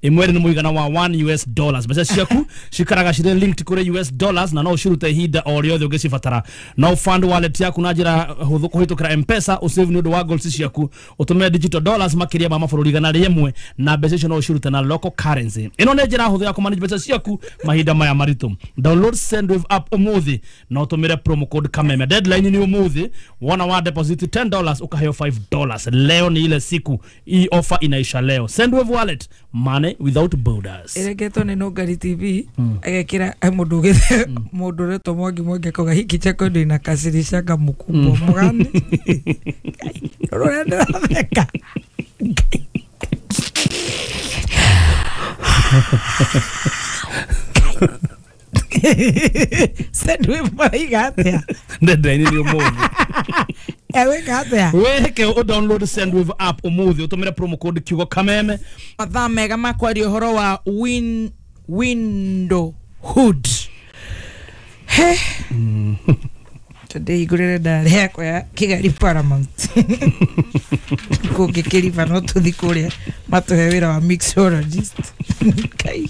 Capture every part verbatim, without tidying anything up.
imwere ni muigana wa one U S dollars mbeca ciaku cikaraga cire linked kuri U S dollars na no ucirute ihinda o riothe ugicibatara no fund wallet yaku na njira huthu kuhitukira M-Pesa usave nundu wa goals ciaku utume digital dollars makiria ma mabũrũri gana rimwe na mbeca icio no ucirute na local currency ino ni njira huthu ya kumanage mbeca ciaku mahinda maya maritu download Sendwave app umuthi na utumire promo code kameme deadline ni umuthi wana wa deposit ten dollars ukaheo five dollars leo ni ile siku hii offer inaisha leo Sendwave wallet money without borders iregeto ni no Gari T V agekira mundu githe mundu reto mwangi mwangi koga hiki chako ndo inakasirishaga mkubwa mugani rorenda theka Sendwave maigatea deadline ni umuthi ewe gatea weke o download Sendwave app umuthi utumire promo code kiugo kameme mathaa mega makwaria horo wa win window hood he today igurere ndari yakwa ya Kigali Paramount kugikiriva no tuthi kuria matuhe wira wa mixologist kai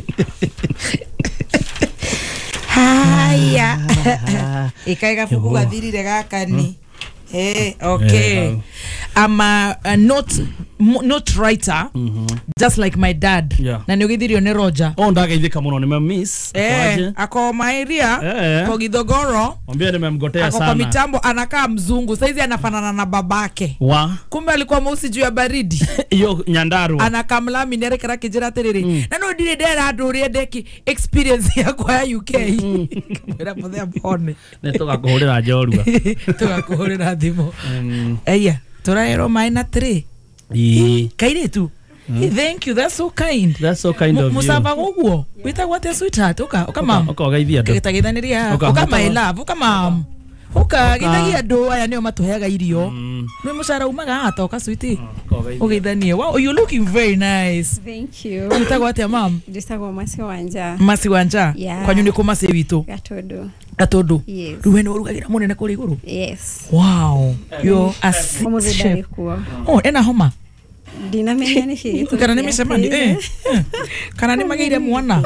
haya ikaiga fuku gathirire gakani eh okay I'm a, a note note writer mm -hmm. just like my dad yeah. na nigithirio ni Roger oh ndagaithika muno ni miss eh ako mairia eh. ko Githogoro mwambie nimemgotea sana ako kwa mitambo anakaa mzungu saizi anafanana na babake wa kumbe alikuwa mweusi juu ya baridi hiyo Nyandarua anakaa mlami nere kara kijira terere mm. na no ndire ndera ndurie deki experience ya kwa U K kamera pothea bone netoka kuhurira njorua toka kuhurira thimo eya turaero maina three eh kaire tu mm. thank you that's so kind that's so kind of you musaba guguo wita what a sweetheart oka oka mam oka gaithia ndo gitagithaniria oka my love oka mam oka githagia ndo aya nio matuheaga irio ni mucara umaga hata oka sweetie ogithanie wow you looking very nice thank you wita atia mam ndisagwo masi wanja masi wanja yeah. kwanyu ni kumase witu gatodo gatodo yes ruwe no rugagira munene kuri iguru yes wow you are sick oh ena homa dinamenya ni kitu kana nimesemani eh kana nimageire mwana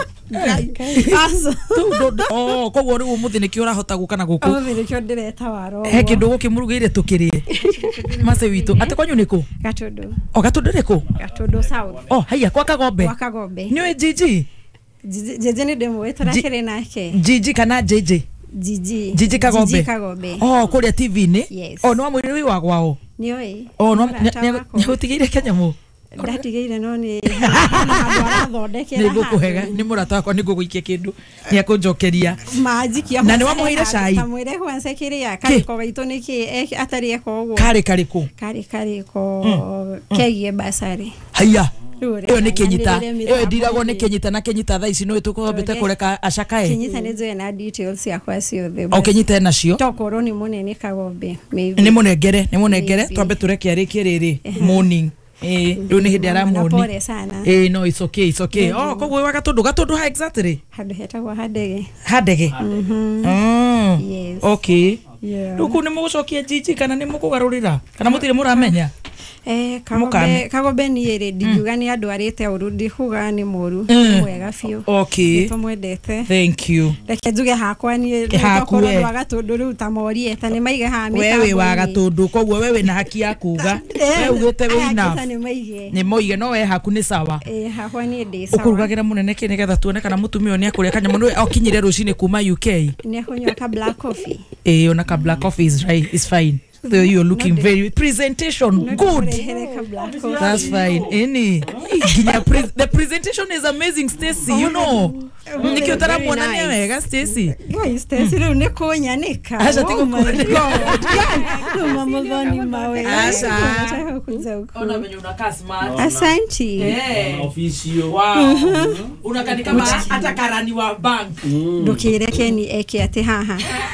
aso oh koguo ri umuthi nikio urahota gukana guku umuthi nikio ndireta waro he kindu gukimurugeire tukirie mase witu ate kwanyu niku gatodo o gatodo niku gatodo south oh haya kwa kagombe kwa kagombe niwe jiji jeje ni demo weturakire nake jiji kana jeje jiji jiji kagombe jiji kagombe oh kuria T V ni yes. oh no mwiri wa gwao nioi oh no nigutigire Kenyamu ndatigire no ni thondeke ni gukuhega ni murata wakwa ni guguikia kindu ni akunjokeria magic ya na ni wamuhire cai tamwire kwanza kiria kari ko gaito niki atari eko guo kari kari ku kari kari ko kegie basari haya iyo ni kinyita iyo ndiragwo ni kinyita na kinyita thaa ici no itukombete kureka acakae kinyita ni zoe na details ya kwa cio the o kinyita nacio tokoro ni munene kagombe maybe ni munengere ni munengere twambe tureke ariki riri morning eh ndo ni hindi ara morning pole sana eh no it's okay it's okay oh kogwe wa gatundu gatundu ha exactly hadu hetagwa hadege hadege mhm oh yes okay yeah ruku ni mugucokia jiji kana ni mukugarurira kana mutire muramenya eh kagombe kagombe ni ere ndiuga ni andu arite urudi kuga ni moru mwega fiu okay tumwendete thank you reke njuge hakwa ni hakwa wa gatundu ru tamori eta ni maige ha mi wewe wa gatundu kogwo wewe na haki ya kuga wewe ugite wina ni maige ni moige no we haku ni sawa eh hakwa ni ndi sawa ukurugagira munene kini getha tuone kana mutumio ni akuria kanya mundu okinyire rucini kuma U K ni kunyo ka black coffee eh ona ka black coffee is right is fine. So you're looking no, very presentation no, good. That's fine. Any pre the presentation is amazing, Stacy. You know. Nikiotara mwana ni mega Stacy. Guys, Stacy leo ni konya nika. Asha tiko konya. Mama mwadhani mawe. Asha. Ona venye unakaa smart. Asante. Eh. Official. Wow. Unakaa ni kama hata karani wa bank. Ndokire keni eke ate haha.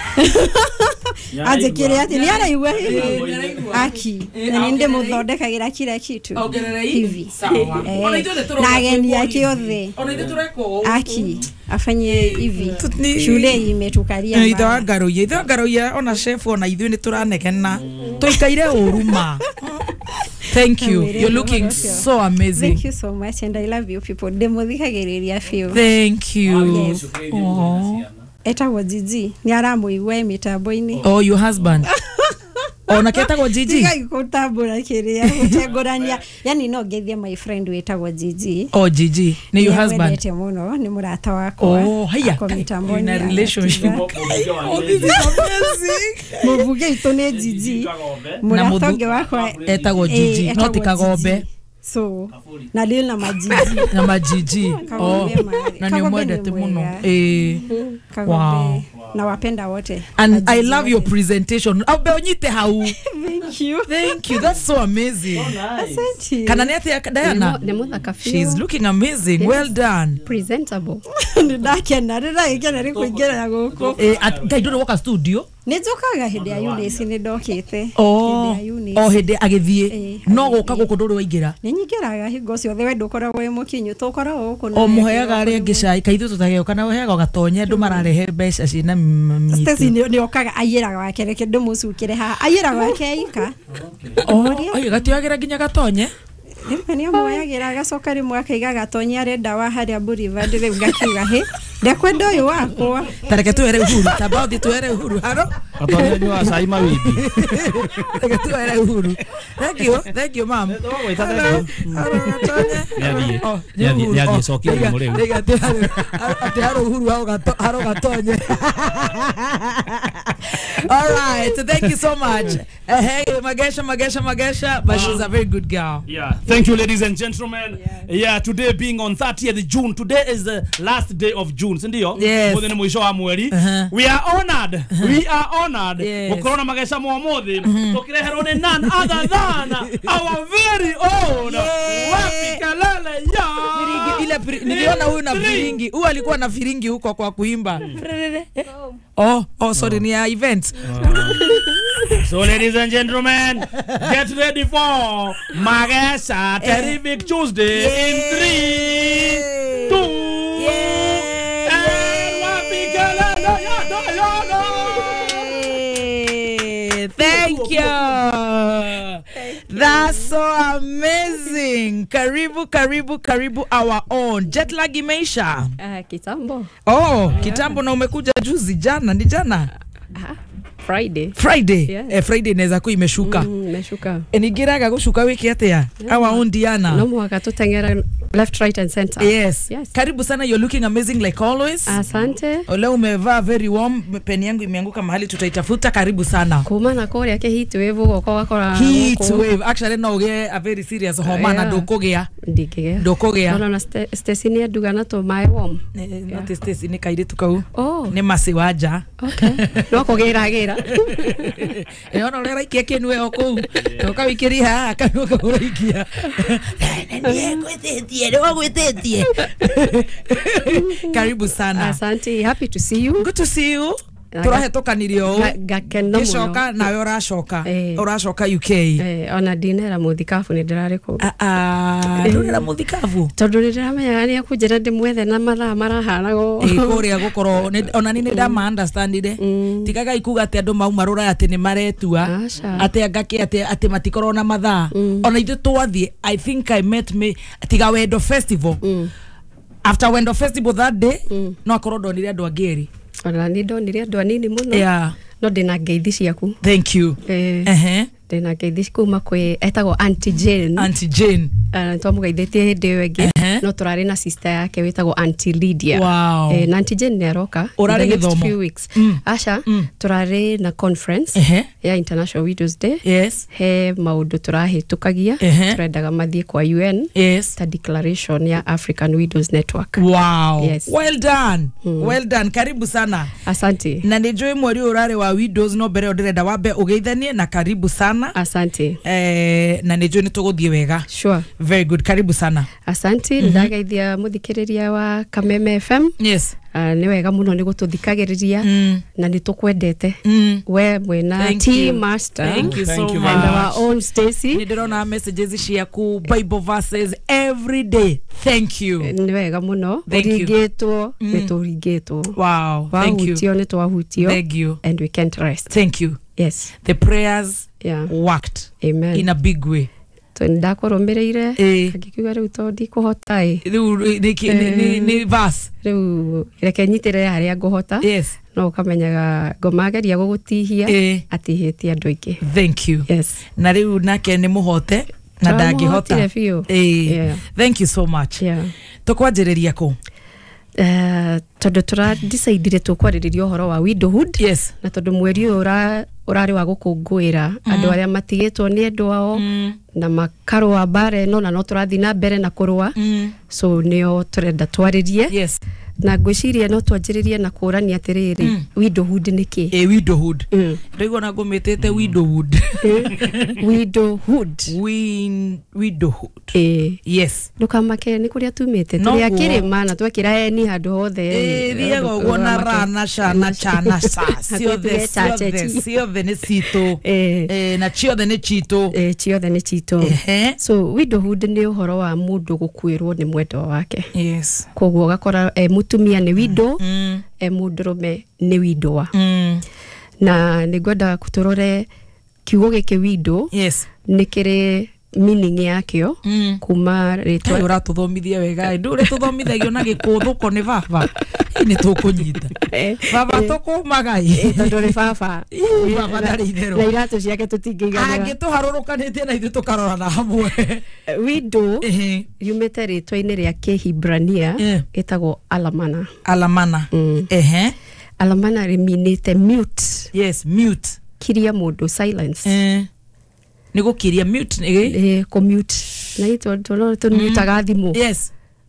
Aje kire ate ni ara iwe aki na ninde muthondekagira kira kitu hivi sawa ona ithuothe turona na geni yake othe ona ithuothe tureko aki afanye hivi shule imetukaria ithe wa ngaroia ithe wa ngaroia ona chef ona ithuĩ ni turanegena tuikaire uruma Thank you. Kamere You're looking uhoro cio. so amazing. Thank you so much and I love you people. Demuthikagiriria few. Thank you. Yes. Oh. Etagwo Gigi. Ni aramuigwa mitambo-ini. Oh, your husband. Ona ketagwo Gigi. Tiga gutambura kiria gutengorania. Yani no ngeithia my friend wetagwo Gigi. Oh, Gigi. Ni your husband. Wendete muno ni murata wakwa. Oh, haya. In a relationship. Oh, this is amazing. Mubuge itu ni Gigi. Murata wangu wakwa etagwo Gigi. No ti Kagombe. So, na leo na majiji. Na majiji. Oh, na ni mwendete muno. Eh. Wow. Na wapenda wote. And I love your presentation. Abeonyite hau. Thank you. Thank you. That's so amazing. Asante. Kana nete ya Diana. She's looking amazing. Yes. Well done. Presentable. Ndakena rira ikena rikuingira ya guko. Eh, ngaido waka studio. Nijukaga hindi ya Eunice ni ndokite. Oh. Oh, hindi agithie. No guka guku nduri waingira. Ni nyingiraga hingo ciothe we ndukoragwo wi mukinyu tukoragwo guku. O muheaga ari ngicai kaithu tutageuka na uheaga gatonye andu mararehe mbeca cina mitu. Stacy ni okaga ayiraga wake reke ndumucukire ha. Ayiraga wake ika. Oh, ayi gatiagira nginya gatonye. Rimwe ni amuoyagira agacoka rimwe akaiga gatonye arenda wa haria Boulevard riu ngakiuga he ndekwenda uyu wakwa tareke tuere uhuru tabathi tuere uhuru haro gatonye ni wa Saima Wibi tareke tuere uhuru. Thank you, thank you ma'am. Haro gatonye yathie yathie yathie cokire muri rega tuere ati haro uhuru haro gatonye haro gatonye. All right, so thank you so much. Uh, hey, Magesha, Magesha, Magesha, but she's a very good girl. Yeah, thank you, ladies and gentlemen. Yeah, yeah, today being on thirtieth of June, today is the last day of June, sindio? Yes. Uh-huh. We are honored. Uh-huh. We are honored. Yes. Mukorona Magesha Muhammadi. Tukireherone none other than our very own. Wapi kalala ya. Ile niliona huyu na firingi. Huyu alikuwa na firingi huko kwa kuimba. Oh, oh, sorry, ni ya events. So, ladies and gentlemen, get ready for Magesha Terrific Tuesday yeah. in three, two, yeah. and Thank you. That's so amazing. Karibu, karibu, karibu our own. Jetlag imeisha? Uh, kitambo. Oh, kitambo na umekuja juzi jana, ni jana? Aha. Friday. Friday. Yeah. Eh, Friday inaweza ku imeshuka. Mm, imeshuka. Enigiraga gushuka wiki atia? Yeah. Our own Diana. No mwaka tutengera left, right and center. Yes. Yes. Karibu sana, you're looking amazing like always. Asante. Ole umevaa very warm, peni yangu imeanguka mahali tutaitafuta. Karibu sana. Kuma na kore yake heat wave uko wakora. Heat wave. Actually no ge a very serious homa na ndokogea. Ndigea. Ndokogea. No no Stacy ni aduga na to my warm. Not Stacy ni kaire tukau. Oh. Ni masiwaja. Okay. No kogera gera. E ona ule raikia kenwe oku. Toka wikiri ha kanuka uraikia. Ndiye kwetetie, ndio kwetetie. Karibu sana. Asante, happy to see you. Good to see you. Turahetokaniryo gakeno muno gishoka nawe urashoka urashoka U K eh ona dinera muthikafu ni ndirari ku a a ndurira muthikafu tondu ndiramenya ni akujira ndimwethe na mathaa marahanago eh kuria gukoro ona ni ndama understand ide tikaga ikuga ati andu mau marura ati ni maretua ati angaki ati ati matikoro na mathaa ona ithu twathie I think I met me tiga wendo festival after wendo festival that day no akoro ndonire andu angeri ona ni ndonire andu anini muno yeah no ndina ngeithi ciaku thank you eh ehe ndina ngeithi kuma kwi etagwo Auntie Jane Auntie Jane uh, twamugeithĩtie hĩndĩ ĩyo ĩngĩ no tũrarĩ na sister yake wĩtagwo Auntie Lydia. Wow. eh, na Auntie Jane nĩaroka urarĩ gĩthomo few weeks mm. Asha mm. tũrarĩ na conference uh -huh. ya International Widows Day. Yes. He maũndũ tũrahĩtũkagia uh -huh. tũrendaga mathiĩ kwa U N. Yes. Ta declaration ya African Widows Network. Wow. Yes. Well done. Mm. Well done. Karibu sana. Asante. Na nĩnjũĩ mweri ũrarĩ wa widows no mbere ndĩrenda wambe ũgeithanie na karibu sana. Asante. Eh, na nĩnjũĩ nĩtũgũthiĩ wega. Sure. Very good. Karibu sana. Asante. Mm -hmm. Ndageithia muthikĩrĩria wa Kameme F M. Yes. Uh, nĩ wega muno nĩ gũtũthikagĩrĩria mm. na nĩ tũkwendete mm. we mwena team master. Thank you so much. And our own Stacy. Nĩ ndĩrona messages ciaku Bible verses every day. Thank you. Nĩ wega muno. Ũringĩtwo nĩ tũringĩtwo. Wow. Thank you. Wahutio nĩ twahutio. Thank you. And we can't rest. Thank you. Yes. The prayers yeah. worked. Amen. In a big way. to ndakorumireire Eh. agikiuga riu to ndikuhota i riu ni ni ni verse riu reke nyitire haria nguhota yes no ukamenyaga ngomageria gugutihia Eh. atihitie andu aingi thank you yes na riu nake ni muhote na ndangihota Turamuhotire biũ. eh Yeah. thank you so much yeah tukwanjiriria ku Uh, tondu tura decidire tukwariria uhoro wa widowhood yes na tondu mweri uyu ura urari wa gukungwira andu aria matigitwo ni andu ao na makarua bare no na no turathi na mbere na kurua so nio turenda twaririe yes na ngwiciria no twanjiririe na kurania atiriri widowhood ni ki a widowhood Mm. rigo na ngometete widowhood widowhood win widowhood eh yes ndukamake ni kuria tumite No turi guo. akirima na twekira eni handu hothe eh riego gona rana shana chana sa ciothe Hakuhĩ ciothe chacheti. ciothe ni cito eh eh na ciothe ni cito eh ciothe ni cito ehe so widowhood ni uhoro wa mundu gukwirwo ni mwendwa wake yes koguo gakora e mutumia ni widow mm e mundurume ni widowa mm na nigwenda kuturore kiugo giki widow yes nikiri meaning yakio mm kuma ritwa ura tuthomithia wega ndure tuthomithagio na gikuthuko ni baba ni tukunyita baba tukumagai tondu ri baba baba ndari itherũ na iratu ciake tutingĩiganĩra angĩtũharũrũkanĩtie na ithuĩ tũkarorana hamwe widow ehe yumĩte rĩtwa-inĩ rĩa Kĩhibrania Eh. ĩtagwo alamana alamana Mm. ehe alamana rĩminĩte mute yes mute kiria mũndũ silence eh nĩ gũkiria mute nĩ eh commute na ito tono tũnyitaga thimũ yes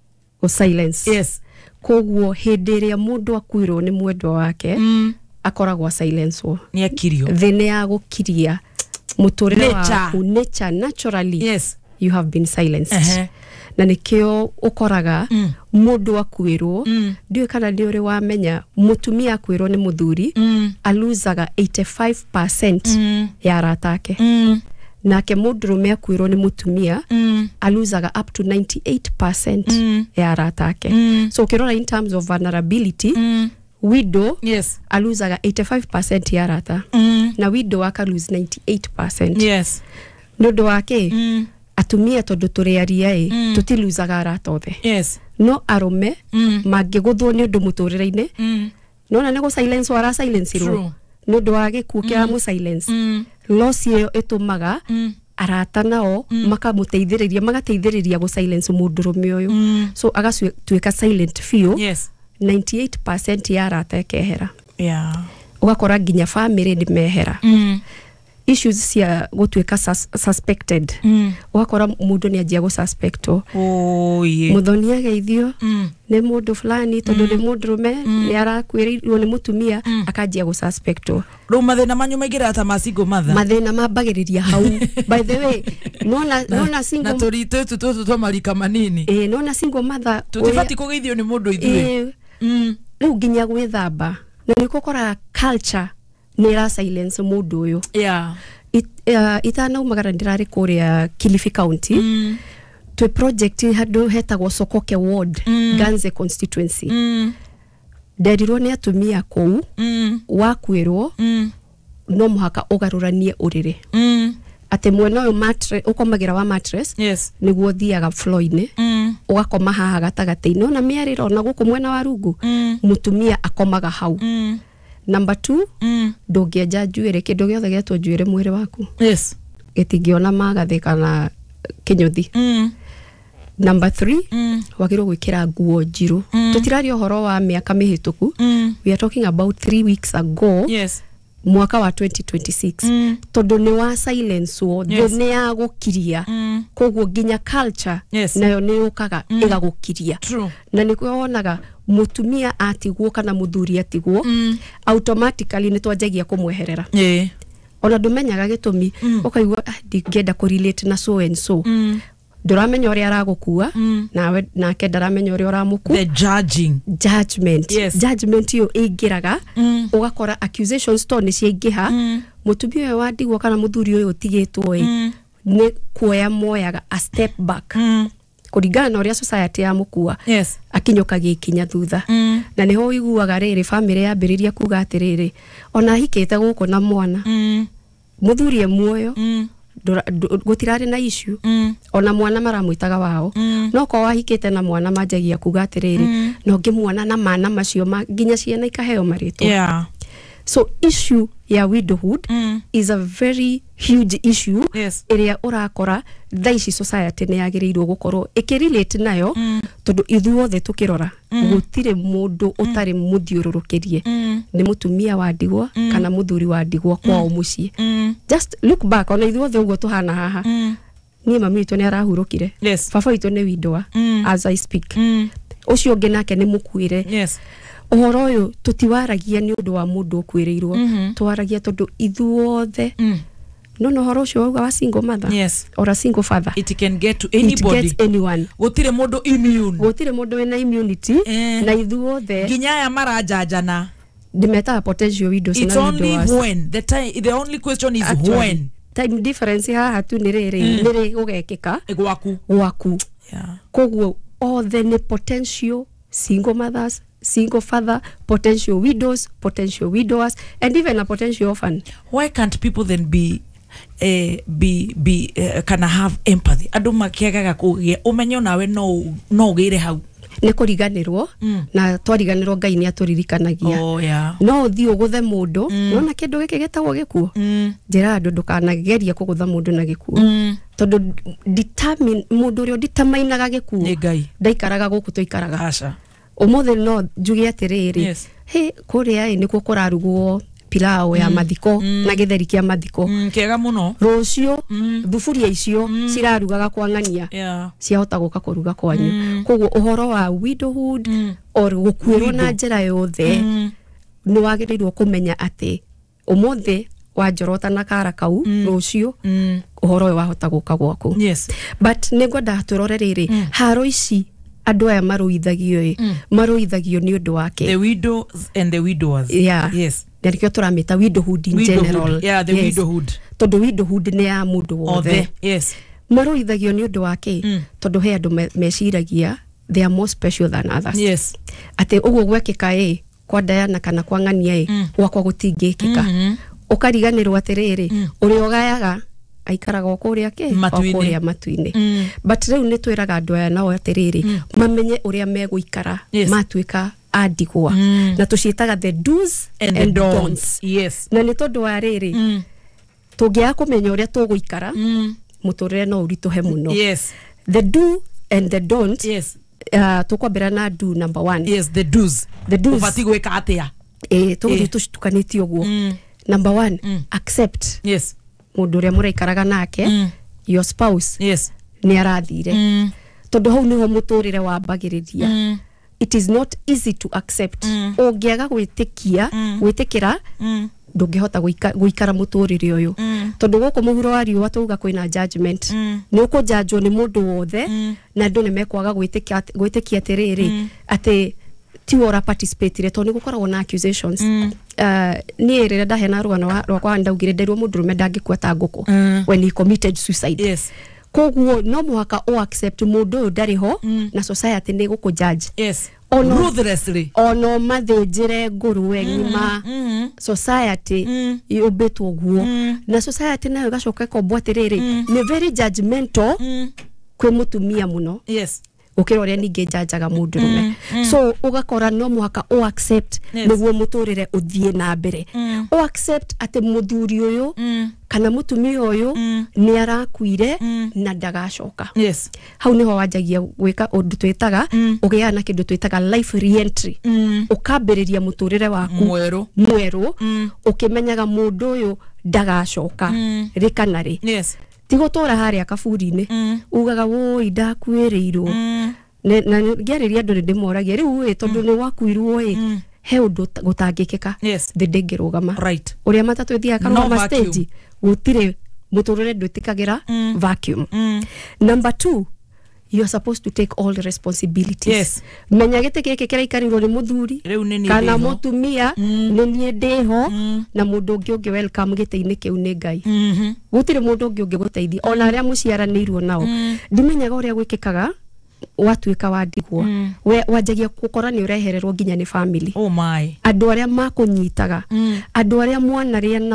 o silence yes koguo hĩndĩ ĩrĩa mũndũ akwirwo nĩ mwendwa wake mm akoragwo silence wo nĩ akirio thĩna ya gũkiria mũtũrĩre Nature. waku nature naturally yes you have been silenced ehe na nikio ukoraga Mm. mundu akwirwo Mm. ndiwe kana ndi uri wamenya mutumia akwirwo ni muthuri mm aluzaga eighty-five percent Mm. ya ratake mm nake mundurume akwirwo ni mutumia mm aluzaga up to ninety-eight percent Mm. ya ratake Mm. so ukirora in terms of vulnerability mm widow yes aluzaga eighty-five percent ya rata mm na widow akalose ninety-eight percent yes nundu wake mm atumia tondu turi aria i Mm. tutiluzaga rata othe yes no arume mm mangĩgũthwo nĩ ũndũ mũtũrĩre-inĩ mm nona nĩ gũ silence wara silence ro True. nĩ ũndũ wa gĩkuũ kĩa mu silence mm loss ĩyo ĩtũmaga mm arata nao makamũteithĩrĩria magateithĩrĩria gũ silence mũndũrũme ũyũ mm so agatuĩka silent few yes ninety-eight percent ya arata ĩkehera yeah ũgakora nginya family nĩ mehera mm issues cia gũtuĩka sus suspected mm ũgakora mũndũ nĩ anjia gũ suspectwo oh yeah mũthoni ageithio mm nĩ mũndũ fulani tondũ nĩ mũndũrũme nĩ arakwĩrĩirwo nĩ mũtumia akanjia gũ suspectwo rĩu mathĩna manyu maingĩra ta masingo matha mathĩna mambagĩrĩria hau by the way nona nona na single tũritũ tũtũ tũtũ twa marika manini eh nona single mother tũtibati kũgeithio nĩ mũndũ ithuĩ eh mm rĩu nginya gwĩthamba na nĩ gũkora culture nĩ ra silence mũndũ ũyũ yeah It, uh, itanaumagara ndirarĩ kũrĩa Kilifi County mm twĩ project handũ hetagwo Sokoke ward Mm. Ganze constituency mm nderirwo nĩ atumia kũu mm wakwĩrwo mm no mũhaka ũgarũranie ũrĩrĩ mm atĩ mwena ũyũ mattress ũkomagĩra wa mattress yes nĩguo thiaga floor-inĩ mm ũgakoma haha gatagatĩ-inĩ ona mĩarĩro na gũkũ mwena wa rungu mm mũtumia akomaga hau mm number two mm ndũngĩenja njuĩrĩ kĩndũ gĩothe gĩetwo njuĩrĩ mwĩrĩ waku yes gĩtingĩona magathĩ kana kĩnyũthi mm number three mm wagĩrĩirwo gwĩkĩra nguo njirũ Mm. tũtiraria ũhoro wa mĩaka mĩhĩtũku mm we are talking about three weeks ago yes mwaka wa twenty twenty-six mm tondũ nĩ wa silence wo Yes. thũ nĩ ya gũkiria mm koguo nginya culture Yes. nayo nĩ yũkaga ĩgagũkiria true na nĩkuo wonaga mũtumia atigwo kana mũthuri atigwo mm automatically nĩ twanjagia kũmweherera yeah ona ndũmenyaga gĩtũmi Mm. ũkaigua "Ah, ndingĩenda kũrelate na so and so mm ndũramenya ũrĩa aragũkua Mm. nawe nake ndaramenya ũrĩa ũramũku the judging judgment Yes. judgment iyo ĩingĩraga mm ũgakora accusations to nĩ ciaingĩha mm mũtumia ũyũ wandigwo kana mũthuri ũyũ ũtigĩtwo ĩ mm nĩ kuoya moyaga a step back mm kũringana na ũrĩa society yamũkua yes akinyũkagia ikinya thutha mm na nĩho ũiguaga rĩrĩ family yambĩrĩria kuga atĩrĩrĩ ona hikĩte gũkũ na mwana mm mũthuri e muoyo mm gutirari na issue Mm. ona mwana maramwitaga wao Mm. no ko wahikite na mwana manjagia kuga atiriri Mm. no ngimwana na mana macio ma nginya ciana ikaheo maritwa Yeah. so issue ya widowhood Mm. is a very huge issue Yes. iria urakora thaici society ni yagirirwo gukorwo ikirelate nayo Mm. tondu ithuothe tukirora Mm. gutire mundu utari muthiururukirie Mm. ni mutumia wa ndigwa Mm. kana muthuri wa ndigwa kwao mucii Mm. just look back ona ithuothe uguo tuhana haha Mm. nie mami witu ni arahurukire Yes. baba witu ni widowa Mm. as I speak Mm. ucio ungi nake ni mukuire Yes. uhoro uyu tutiwaragia ni undu wa mundu ukuirirwo Mhm. twaragia tondu ithuothe Mm. no no horo ucio wauga wa single mother Yes. or a single father It can get to it anybody. gets anyone Gutire mundu immune. gutire mundu wina immunity Eh. na ithuothe Nginya aya maranjanjana. ndimetaga potential widows It's na only widows when. The time the only question is Actually, when. time difference haha tu ni riri ni ri gugekika Gwaku. gwaku Yeah. koguo othe ni potential single mothers single father potential widows potential widowers and even a potential orphan Why can't people then be uh, be be uh, kana have empathy? Andu makiagaga kugia umenyo nawe no no gire hau. ni kuriganirwo Mm. na twariganirwo Ngai ni aturirikanagia Oh yeah. no uthii uguthe mundu Mm. nona kindu giki gitagwo gikuo Mm. njira andu ndukanageria kugutha mundu na gikuo Mm. tondu determine mundu uria determinaga gikuo Ni Ngai. ndaikaraga guku tuikaraga Asha. umuthe no njuge atiriri Yes. he kuria ni kuo kurarugwo pilau ya mathiko Mm. na githeri kia mathiko Mm, kega muno. rucio Mm. thufuria icio cirarugaga kwa ng'ania Yeah. ciahota guka kuruga kwanyu Mm. koguo uhoro wa widowhood Mm. or gukuirwo na Widow. njira yothe Mm. ni wagirirwo kumenya ati umuthi wanjorota na kara kau Mm. rucio Mm. uhoro uyu wahota guka gwaku Yes. but ningwenda turore riri Mm. haro ici andu aya maruithagio i Mm. maruithagio ni undu wake The widows and the widowers. Yeah. Yes. na nikio turamita widowhood in Widowhood. general Yeah, the widowhood. tondu widowhood ni ya mundu Or wothe the, yes. maruithagio ni undu wake Mm. tondu he andu me- meciragia they are more special than others Yes. ati uguo gwekika i kwa Diana kana kwa Ng'ania i Mm. gwakwa gutingikika Mhm. ukariganirwo atiriri Mm. uria ugayaga aikaraga o kuria ke Matu-ini. o kuria matu-ini Mm. but riu ni twiraga andu aya nao atiriri Mm. mamenye uria meguikara Yes. matuika andigwa Mm. na tuciitaga the do's And, and, the don'ts. don'ts Yes. na ni tondu wa riri Mm. tungiaga kumenya uria tuguikara Mm. muturire no urituhe muno Yes. the do and the don't Yes. uh, tukwambira na do number one Yes, the do's. the do's Ubati gwika atia. eh tuguthi Eh. tucitukanĩtie ũguo Mm. number one Mm. accept Yes. mũndũ ũrĩa mũraikaraga nake Mm. your spouse Yes. nĩ arathire Mm. tondũ hau nĩho mũtũrĩre wambagĩrĩria Mm. it is not easy to accept Mm. ũngĩaga gwĩtĩkia Mm. gwĩtĩkĩra Mm. ndũngĩhota gũika- gũikara mũtũrĩre ũyũ Mm. tondũ gũkũ mũhuro wa riũa twauga kwĩna judgment Mm. nĩ ũkũnjanjwo nĩ mũndũ wothe Mm. na andũ nĩ mekwaga gwĩtĩkia gwĩtĩkia atĩrĩrĩ Mm. atĩ ti wora participate tondũ nĩ gũkoragwo na accusations Mm. uh, niĩ rĩrĩa ndahena rũgano wa- rwakwa ndaugire nderirwo mũndũ rũme ndangĩkua ta ngũkũ Mm. when he committed suicide Yes. koguo no mũhaka o accept mũndũ ũyũ ndarĩ ho Mm. na society nĩ gũkũ judge Yes. Ono- Ruthlessly. ona mathĩnjĩre ngũrwe ng'ima Mhm. society Mm. yũmbĩtwo guo Mm. na society nayo ĩgacoka ĩkombwo atĩrĩrĩ Mm. nĩ very judgmental Mm. kwĩ mũtumia mũno Yes. gũkĩra ũrĩa ningĩ njanjaga mũndũrũme Mm, mm. so ũgakora no mũhaka o accept Yes. nĩguo mũtũrĩre ũthiĩ na mbere Mm. o accept atĩ mũthuri ũyũ Mm. kana mũtumia ũyũ Mm. nĩ arakuire Mm. na ndagacoka Yes. hau nĩho wanjagia gwĩka ũndũ twĩtaga Mm. ũgĩaga na kĩndũ twĩtaga life reentry Mm. ũkambĩrĩria mũtũrĩre waku Mwerũ. mwerũ Mm. ũkĩmenyaga mũndũ ũyũ ndagacoka Mm. rĩ kana rĩ Yes. ti gũtũra harĩa kaburi-inĩ Mm. ugaga woi ndakuĩrĩirwo Mm. Ne- na ngĩarĩria andũ nĩ ndĩmoragia rĩu ĩ tondũ nĩ wakuirwo ĩ Mm. he ũndũ ta- gũtangĩkĩka Yes. thĩ ndĩngĩrũgama Right. ũrĩa matatũ ĩthiaga No karũgama vacuum. stage gũtirĩ mũtũrĩre ndwĩtĩkagĩra Mm. vacuum Mm. number two you are supposed to take all the responsibilities Yes. menya gĩtĩ gĩkĩ kĩraikarĩrwo nĩ mũthuri Rĩu nĩ niĩ kana ndĩho. mũtumia Mm. nĩ niĩ ndĩho Mm. na mũndũ ũngĩ ũngĩ welcome gĩtĩ-inĩ kĩu nĩ Ngai Mhm. gũtirĩ mũndũ ũngĩ ũngĩ gũteithia ona arĩa mũciaranĩirwo nao Mm. ndimenyaga ũrĩa gwĩkĩkaga watuĩka wandigwo Mm. we wanjagia gũkora nĩ ũrehererwo nginya nĩ family Oh my. andũ arĩa makũnyitaga Mm. andũ arĩa mwanarĩa nao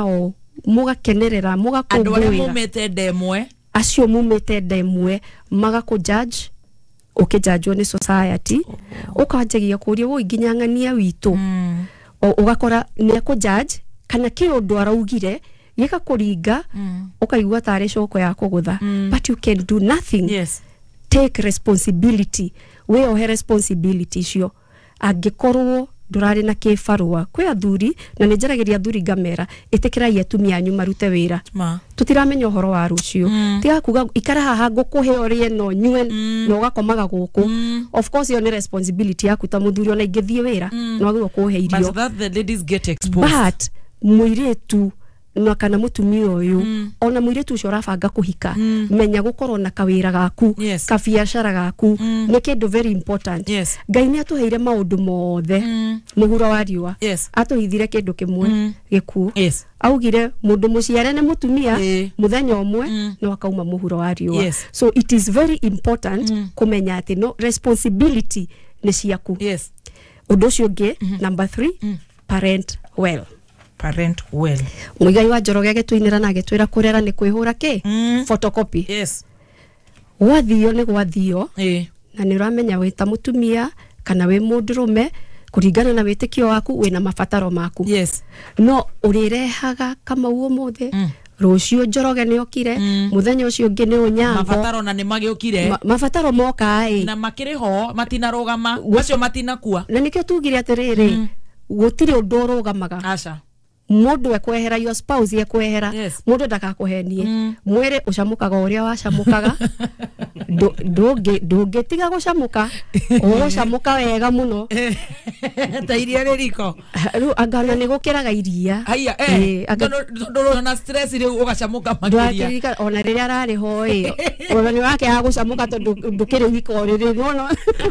mugakenerera mugakungwira andu mumete ndemwe acio mumete ndemwe magaku judge ukijajwo ni society ukanjagia kuria wo iginyang'ania witu mm. ugakora ni aku judge kana kiundu araugire yeka kuringa mm. ukaigua tare coko ya kugutha mm. but you can do nothing. Yes. Take responsibility. We ohe responsibility cio angikorwo ndurari na kifarua kwi athuri na nijaragiria athuri ngamera itikirai atumia anyu marute wira tutiramenya uhoro wa rucio mm. tiga kuga ikara haha ngukuhe orie no nyue mm. no gakomaga guku mm. of course yo ni responsibility yaku ta muthuri ona ingithie wira mm. no agirwo kuhe irio but that the ladies get exposed but muiretu no kana mutumia uyu mm. ona muiretu ucio urabanga kuhika mm. menya gukorwo na kawira gaku yes. ka biashara gaku mm. ni kindu very important. Yes. Ngai ni atuheire maundu mothe mm. muhuro wa riwa yes. atuhithire kindu kimwe mm. giku yes. augire mundu muciare ne mutumia e. muthenya umwe mm. no akauma muhuro wa riwa yes. so it is very important mm. kumenya ati no responsibility ni ciaku. Yes. Undu ucio ngi mm -hmm. number three mm. parent well. Parent well. Muigai wa Njoroge agitwinira na agitwira kurera ni kwihura ki mm. photocopy. Yes. Wathio ni gwathio eh na ni uramenya wita mutumia kana we mundurume kuringana na witikio waku wina mafataro maku. Yes. No urirehaga kama uo muthe mm. rucio Njoroge ni okire mm. muthenya ucio ngi ni unyango mafataro na ni magiokire Ma, mafataro moka ai na makiriho matina rugama acio matina kuwa na nikio tugire atiriri mm. gutiri undu rugamaga aca mundu ekwehera your spouse ekwehera yes. mundu ndakakuhenie mm. mwere ucamukaga uria wacamukaga ndungi ndungitiga gucamuka ugucamuka wega muno ta iria ririko ru angana ni gukiraga iria haya eh ndo na stress ri ugacamuka magiria ndwakirika ona riria rari ho iyo ona ni wake ha gucamuka tondu ndukiri wiko riri no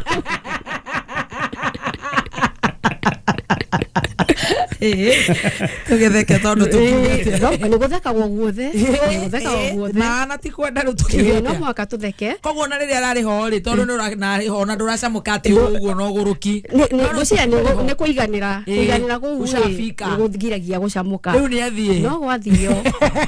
eh tugetheke tondu tukugete no ni gutheka guothe ni gutheka guothe na na ti kwenda ru tukigete no mwaka tutheke koguo na riria rari ho ri tondu no na ri ho na nduracamuka ati uguo no guruki no cia ni kuiganira kuiganira gugu ucafika ni guthigiragia gucamuka riu ni athie no gwathio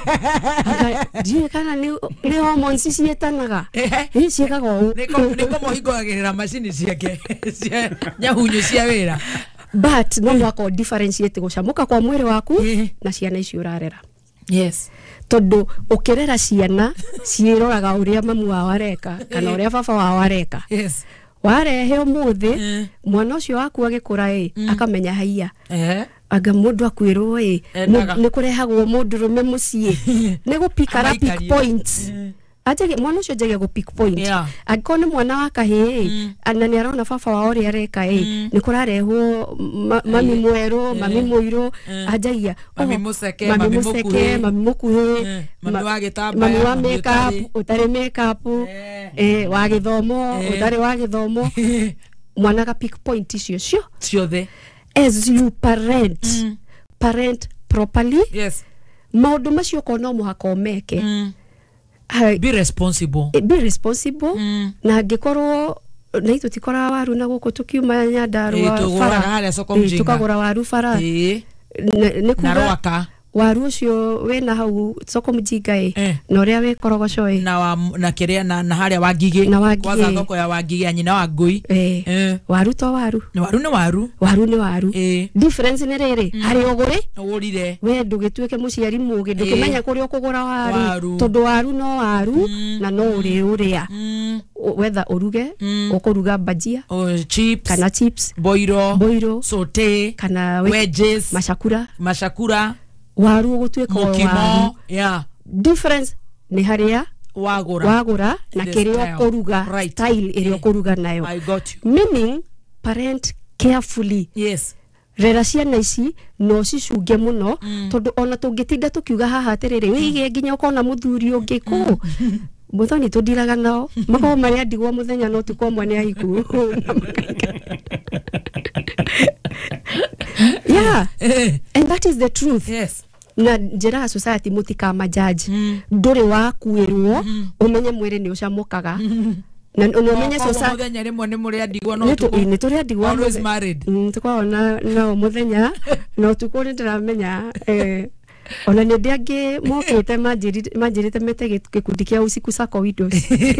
ndi kana ni ni hormones cietanaga ni ciekaga u ni ko mohingogagirira macini ciake cia nyahunyu cia wira but no mwako differentiate gucamuka kwa mwiri waku na ciana icio urarera. Yes. Tondu ukirera ciana ciiroraga uria mamu wao areka kana uria baba wao areka. Yes. Warehe umuthi mwana ucio waku agikura i akamenya haiya eh anga mundu akwirwo i ni kurehagwo mundu rume mucie ni gupikara pick points aje mwana ucio jege go pick point yeah. Akone mwana wa kahe mm. ana ni arona baba wao ri areka i mm. ni kurarehwo ma, mami mweru yeah. mami muiro yeah. ajaia mami museke oh, mami mukuhe mami mukuhe yeah. mami wa gitamba mami wa makeup utare makeup yeah. eh wa githomo yeah. utare wa githomo mwana ga pick point icio cio ciothe as you parent mm. parent properly. Yes. Maundu macio ko no muhaka omeke mm. be responsible be responsible mm. na angikorwo na itu tikora waru na guku tukiuma Nyandarua fara hale soko mjinga tukagura waru fara eh ne kuga narwaka waru ucio wena hau soko mjinga eh, eh. na uria we korogoco eh na wa, na kiria na, na haria wangige kwanza thoko ya wangige nyina wa ngui eh, eh. waru to waru ni waru ni waru waru ni waru eh. difference ni riri mm. hari oguri ogurire we ndugituike muciari mugi ndukimenya kuri okugura waru, waru. Tondu waru no waru mm. na no uri uria mm. whether uruge mm. okuruga bajia o chips kana chips boiro boiro saute kana wedges mashakura mashakura waru gutuika waru yeah difference ni haria wagura wagura na kirio kuruga right. style irio kuruga nayo. I got you. Meaning parent carefully. Yes. Rera ciana ici no cicunge muno mm. tondu ona tungitinda tukiuga haha atiriri wige nginya ukona muthuri ungi ku muthoni tudiraga nao mako maria ndigwa muthenya no tukwa mwane ahiku yeah and that is the truth. Yes. Na njira society mutika majaji mm. nduri wa kuirwo mm. umenye mwiri ni ucamukaga mm. na umenye society muthenya rimwe ni muri andigwa no tuko ni turi andigwa always married mm tukwa na no muthenya no tukuri ndiramenya eh ona nä ndä angä mokä te manjä rä te mete gä kundi kä a usiku sako windows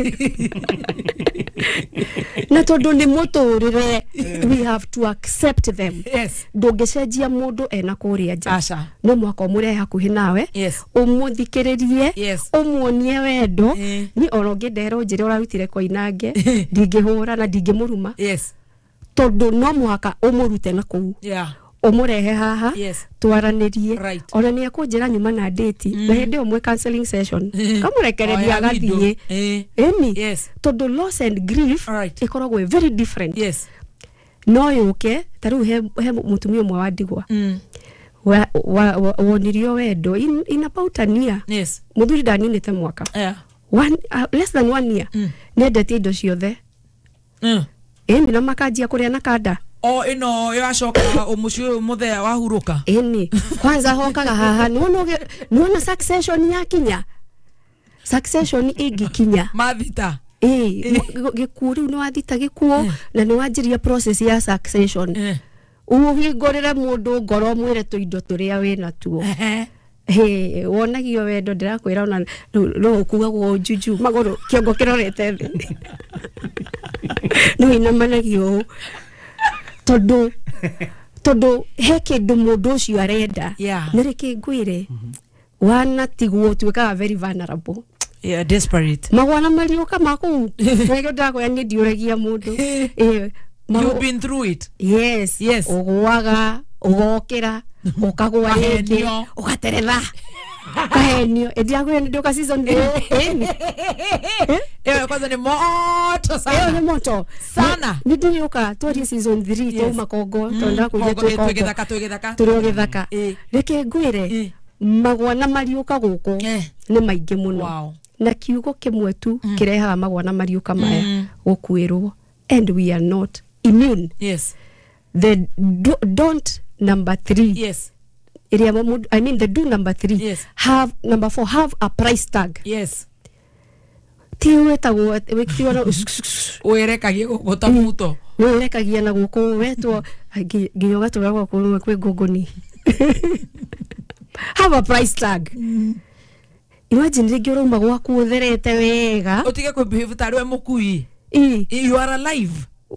na tondå nä må tå rä re we have to accept them. Yes. ndå ngä cenjia må ndå ena kå rä a nja Aca. no mwaka å må rehe hakuhä nawe Yes. å må thikä rä rie Yes. å muonie wendo Eh. ni ona å ngä nderwo njä re å rarutire koinange ndingä hå ra na ndingä må ruma Yes. tondå no mwaka å må rute na kå Yeah. å må rehe haha Yes. twaranä rie Right. ona nä ekå njä ra nyuma na ndäti na hä ndä ä yo mwe counseling session kamå rekereria agathiä Eh. ĩni Yes. tondå loss and grief Right. ĩkoragwo very different. Yes. no yå ke ta rä u he må tumia å mwe wa ndigwa Mm. wa- wa- wa- wonirio wendo in, in about a year Yes. må thuri ndaninä te mwaka Yeah. one, uh, less than one year Mm. nä endetie indo ciothe Mm. ĩni na makanjia kå rä a na kanda O ino yacoka umucio uyu muthea wahuruka. ĩni kwanza hokaga haha nona succession yakinya succession ĩngĩkinya Mathita. ĩ gĩkuũ rĩu nĩ wathita gĩkuũ na nĩ wanjĩria process ya succession Eh. ũhingũrĩre mũndũ ngoro mwĩre tũindo tũrĩa wĩna tuo Eh. Hey, wonagio wendo ndĩrakwĩra ona no ũkuagwo juju magũrũ kĩongo kĩrorete thĩ no inamanagio ũũ tondũ tondũ he kĩndũ mũndũ ũcio arenda Yeah. nĩ rĩkĩ ngwĩre wanatigwo tuĩkaga very vulnerable. Yeah, desperate. magwana mariũka makũu nĩgĩo ndakwĩra niĩ ndiũragia mũndũ ĩ You've been through it. yes Yes. ũgũaga ũgokĩra ũkagwa hĩndĩ Ũkahenio. ũgateretha kahenio ndiakwĩra nĩ ndĩũka season ĩno Ewe kwanza ni moto ĩyo sana. nĩ moto Sana. nĩ ndĩrĩũka twarie season three twauma Kongo tondũ ndakwĩria twĩ Kongo Twĩgĩthaka twĩgĩthaka. tũrĩ o gĩthaka Eh. reke ngwĩre Eh. magwana mariũka gũkũ Eh. nĩ maingĩ mũno Wow. na kiugo kĩmwe tu kĩrehaga magwana mariũka maya gũkuĩrwo and we are not immune. Yes. The do, don't number three Yes. area mũndũ- I mean the do number three Yes. have number four have a price tag Yes. ti wetagwo wĩkĩrwo Uerekagie gũkũta muto. wĩrekagia na gũkũ wetwo nginya ũgatũra gwakũ kwĩ ngũngũni have a price tag. Imagine rĩngĩ ũrauma gwaku ũtherete wega Utige kwĩbehave ta rĩwe mũkui. ĩ You are alive.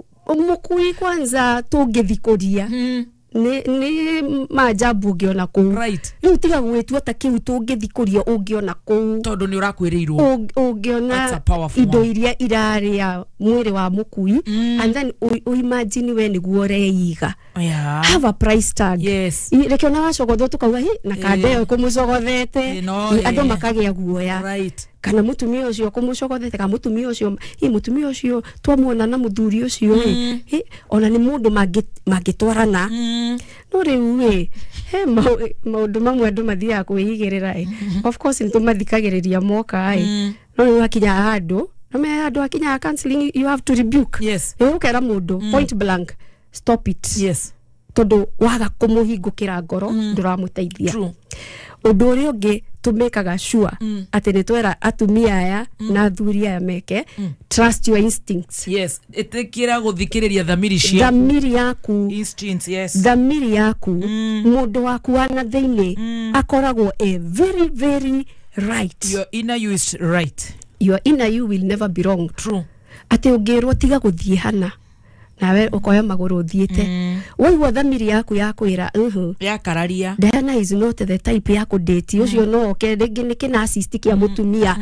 mũkui kwanza tũngĩthikũria Mm. nĩ nĩ majambu ũngĩona kũu Right. rĩu tiga gwĩtua ta kĩu tũngĩthikũria ũngĩona kũu Tondu ni ũrakwĩrĩirwo. Ũ- That's a ũngĩona powerful indo one. iria irarĩa mwĩrĩ wa mũkui Mm. and then ũ- ũimagine we nĩguo ũreiga Yeah. have a price tag. Yes. I- reke ona wacogothwo tũkauga hi na kanda Eh. ĩyo kũmũcogothete Eh, no, andũ eh. makagĩa guoya Right. kana mũtumia ũcio kũmũcogothete kana mũtumia ũcio i mũtumia ũcio twamuona na mũthuri ũcio ĩ ĩ, ona nĩ mũndũ mangĩ- mangĩtwarana Mm. no rĩu ĩ he mau- maũndũ mamwe andũ mathiaga kwĩigĩrĩra ĩ of course nĩ tũmathikagĩrĩria moka ĩ no rĩu hakinya handũ name handũ hakinyaga counseling you have to rebuke Yes. ĩ ũkera mũndũ point blank stop it Yes. tondũ waga kũmũhingũkĩra ngoro ndũramũteithia True. ũndũ ũrĩa ũngĩ tũmĩkaga sure atĩ nĩ twera atumia aya na athuri aya meke trust your instincts. Yes. Ĩtĩkĩra gũthikĩrĩria thamiri cia. Thamiri yaku Instincts. Yes. thamiri yaku mũndũ waku wa na thĩinĩ akoragwo a very very right. Your inner you is right. Your inner you will never be wrong. True. atĩ ũngĩrwo tiga gũthiĩ hana nawe ũkoya magũrũ ũthiĩte waigua thamiri yaku ya kwĩra uhu Ya kararia. Diana is not the type ya kũdate ũcio no oke rĩngĩ nĩ kĩna assist kĩa mũtumia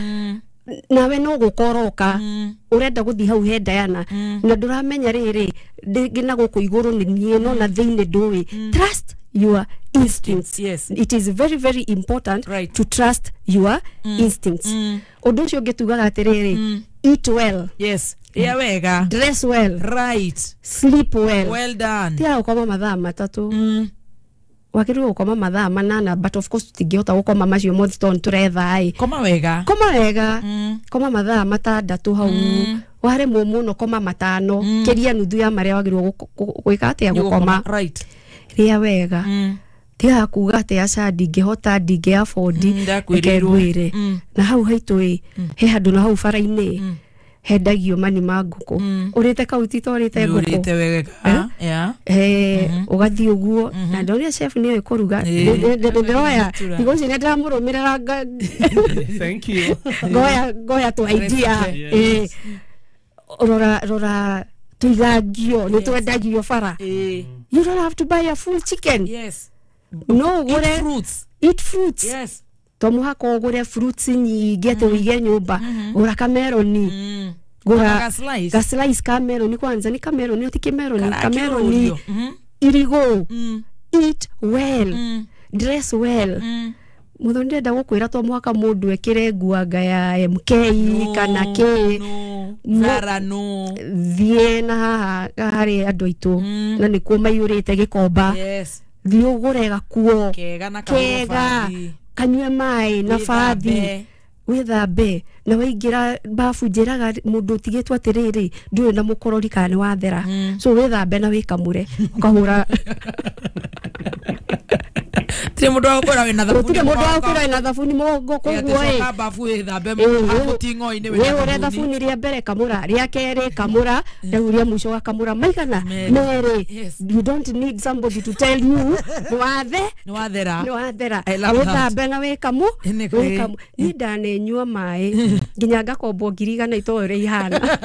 nawe no gũkoroka ũrenda gũthiĩ hau he Diana na ndũramenya rĩrĩ rĩngĩ na gũkũ igũrũ nĩ niĩ no na thĩinĩ ndũĩ. Trust your instincts. Yes. It is very very important Right. to trust your instincts. Ũndũ ũcio ũngĩ tugaga atĩrĩrĩ eat well, Yes. Ya wega. dress well, Right. sleep well. Well done. Tiga gũkoma mathaa matatũ Mm. wagĩrĩirwo gũkoma mathaa manana but of course tũtingĩhota gũkoma macio mothe tondũ tũretha ĩ Koma wega. koma wega Mm. koma mathaa matandatũ hau waremwo mũno koma matano kĩria nuthu ya marĩa wagĩrĩirwo gũko- gũ- gwĩka atĩa gũkoma Right. rĩa wega Mm. tiga kuga atĩ aca ndingĩhota ndingĩ afford Mm, ndakwĩrĩirwo. reke ngwĩre Mm. na hau haitũ ĩ he handũ na hau bara-inĩ hendagio mani ma ngũkũ ũrĩte kauti ta ũrĩte ngũkũ Ũrĩte wega. yeah eh ugathi uguo na ndoria chef niyo ikuruga ndoya because ine ndamurumirira Thank you. goya goya tu idea eh rora rora tuigagio ni twendagio fara eh you don't have to buy a full chicken yes no eat ure fruits eat fruits yes tomuhako ugure fruits nyingi ate uige nyumba gura kameroni mm gura Ga slice. ga slice kameroni kwanza ni kameroni utiki meroni Kara kameroni kirudio. Mhm. irigo Mm. eat well Mm. dress well Mm. mutho ndenda gukwira to mwaka mundu ekire nguanga ya M K kana K no Mo- Zara no thie na haha hari andu aitu Mm. na nikuo maiyurite gikomba yes thie ugure gakuo kega na kega kabathi kanywe mai na fathi withambe na waingira bafu njiraga mundu tigitwa atiriri nduri na mukorori kana wathera so withambe na wikamure ukahura tire mundu akora wina thabuni utire mundu akura na thabuni mogo koguo eh bafu ithambe Eh, hamutingo ine we ure thabuni ria mbere kamura ria kere kamura riu ria muico wa kamura maigana mere Yes. you don't need somebody to tell you wathe ni wathera ni wathera I love that. withambe na wikamu Ine kweli. wikamu ni ndanenyua mai nginya ngakombo ngiriga na itoore ihana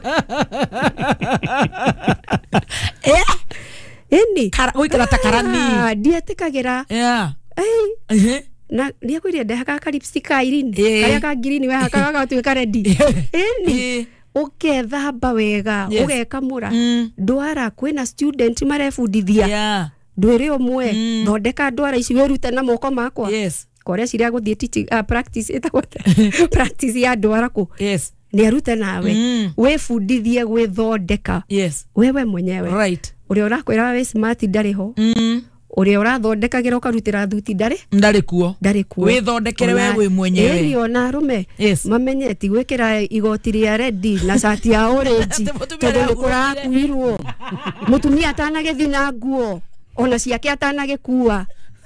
eh ini Kara- wikara ta karani. ndietikagira yeah ai eh na ndia kwiria ndehaka ka lipstick ka irini Eh. karia ka green we haka ga tuika ready ini eh ukethamba wega Yes. ugekamura Mm. ndwara kwina student marefundithia yeah ndwire umwe Mm. thondeka ndwara ici wirute na moko makwa yes koria ciria guthie teaching uh, practice itagote practice ya ndwara ku yes ni arute nawe Mm. wefundithie gwithondeka yes wewe mwenyewe right uria urakwira we smart ndari ho mm uria urathondekagira ukarutira thuti ndari ndari kuo ndari kuo withondekere we wi mwenyewe eri ona arume Yes. mamenyeti gwikira igoti ria redi na shati ya orange Ati mutumia tondu aria ni kurakuirwo mutumia atanagethi na nguo ona ciake atanagikua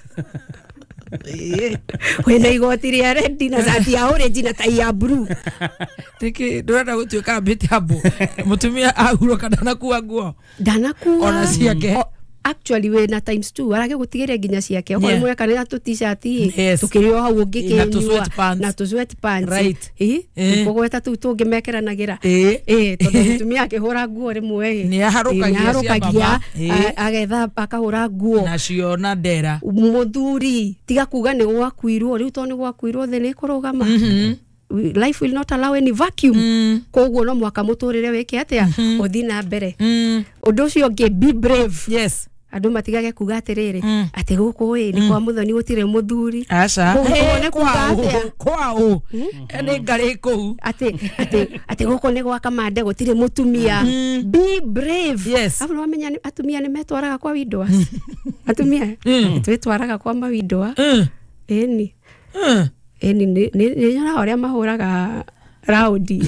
wena igoti ria redi na shati ya orange na tai ya blue tiki ndurenda gutuika mbiti hapo mutumia ahuro kana nakuwa nguo ndanakua ona ciake O- actually we na times two arage gutigiria nginya ciake okorwo Yeah. mwe kana tu t-shirt Yes. tukirio hau Na tu ungikinyua sweatpants. na tu sweatpants Right. eh Eh. kugweta tu tungimekeranagira eh eh tondu mutumia akihura nguo rimwe Ni aharukagia cia aharukagia baba. Eh. agetha akahura nguo na ciona ndera muthuri tiga kuga ni gwakuirwo riu to ni gwakuirwo thi ni kurugama mhm life will not allow any vacuum mm koguo no mwaka muturire wike atia uthi na mbere mm undu ucio ngi be brave yes andu matigage kuga atiriri Mm. ati guku ii ni kwa muthoni gutire muthuri aca Guku ni kuga atia kwao ni ngari kuu ati ati ati guku ni gwa kamande gutire mutumia Mm. be brave Yes. afu wamenya ni- atumia ni metwaraga kwa widowa atumia Mm. twitwaraga kwa mawidowa mm eni mm eni ni ni ni nyona uria mahuraga raundi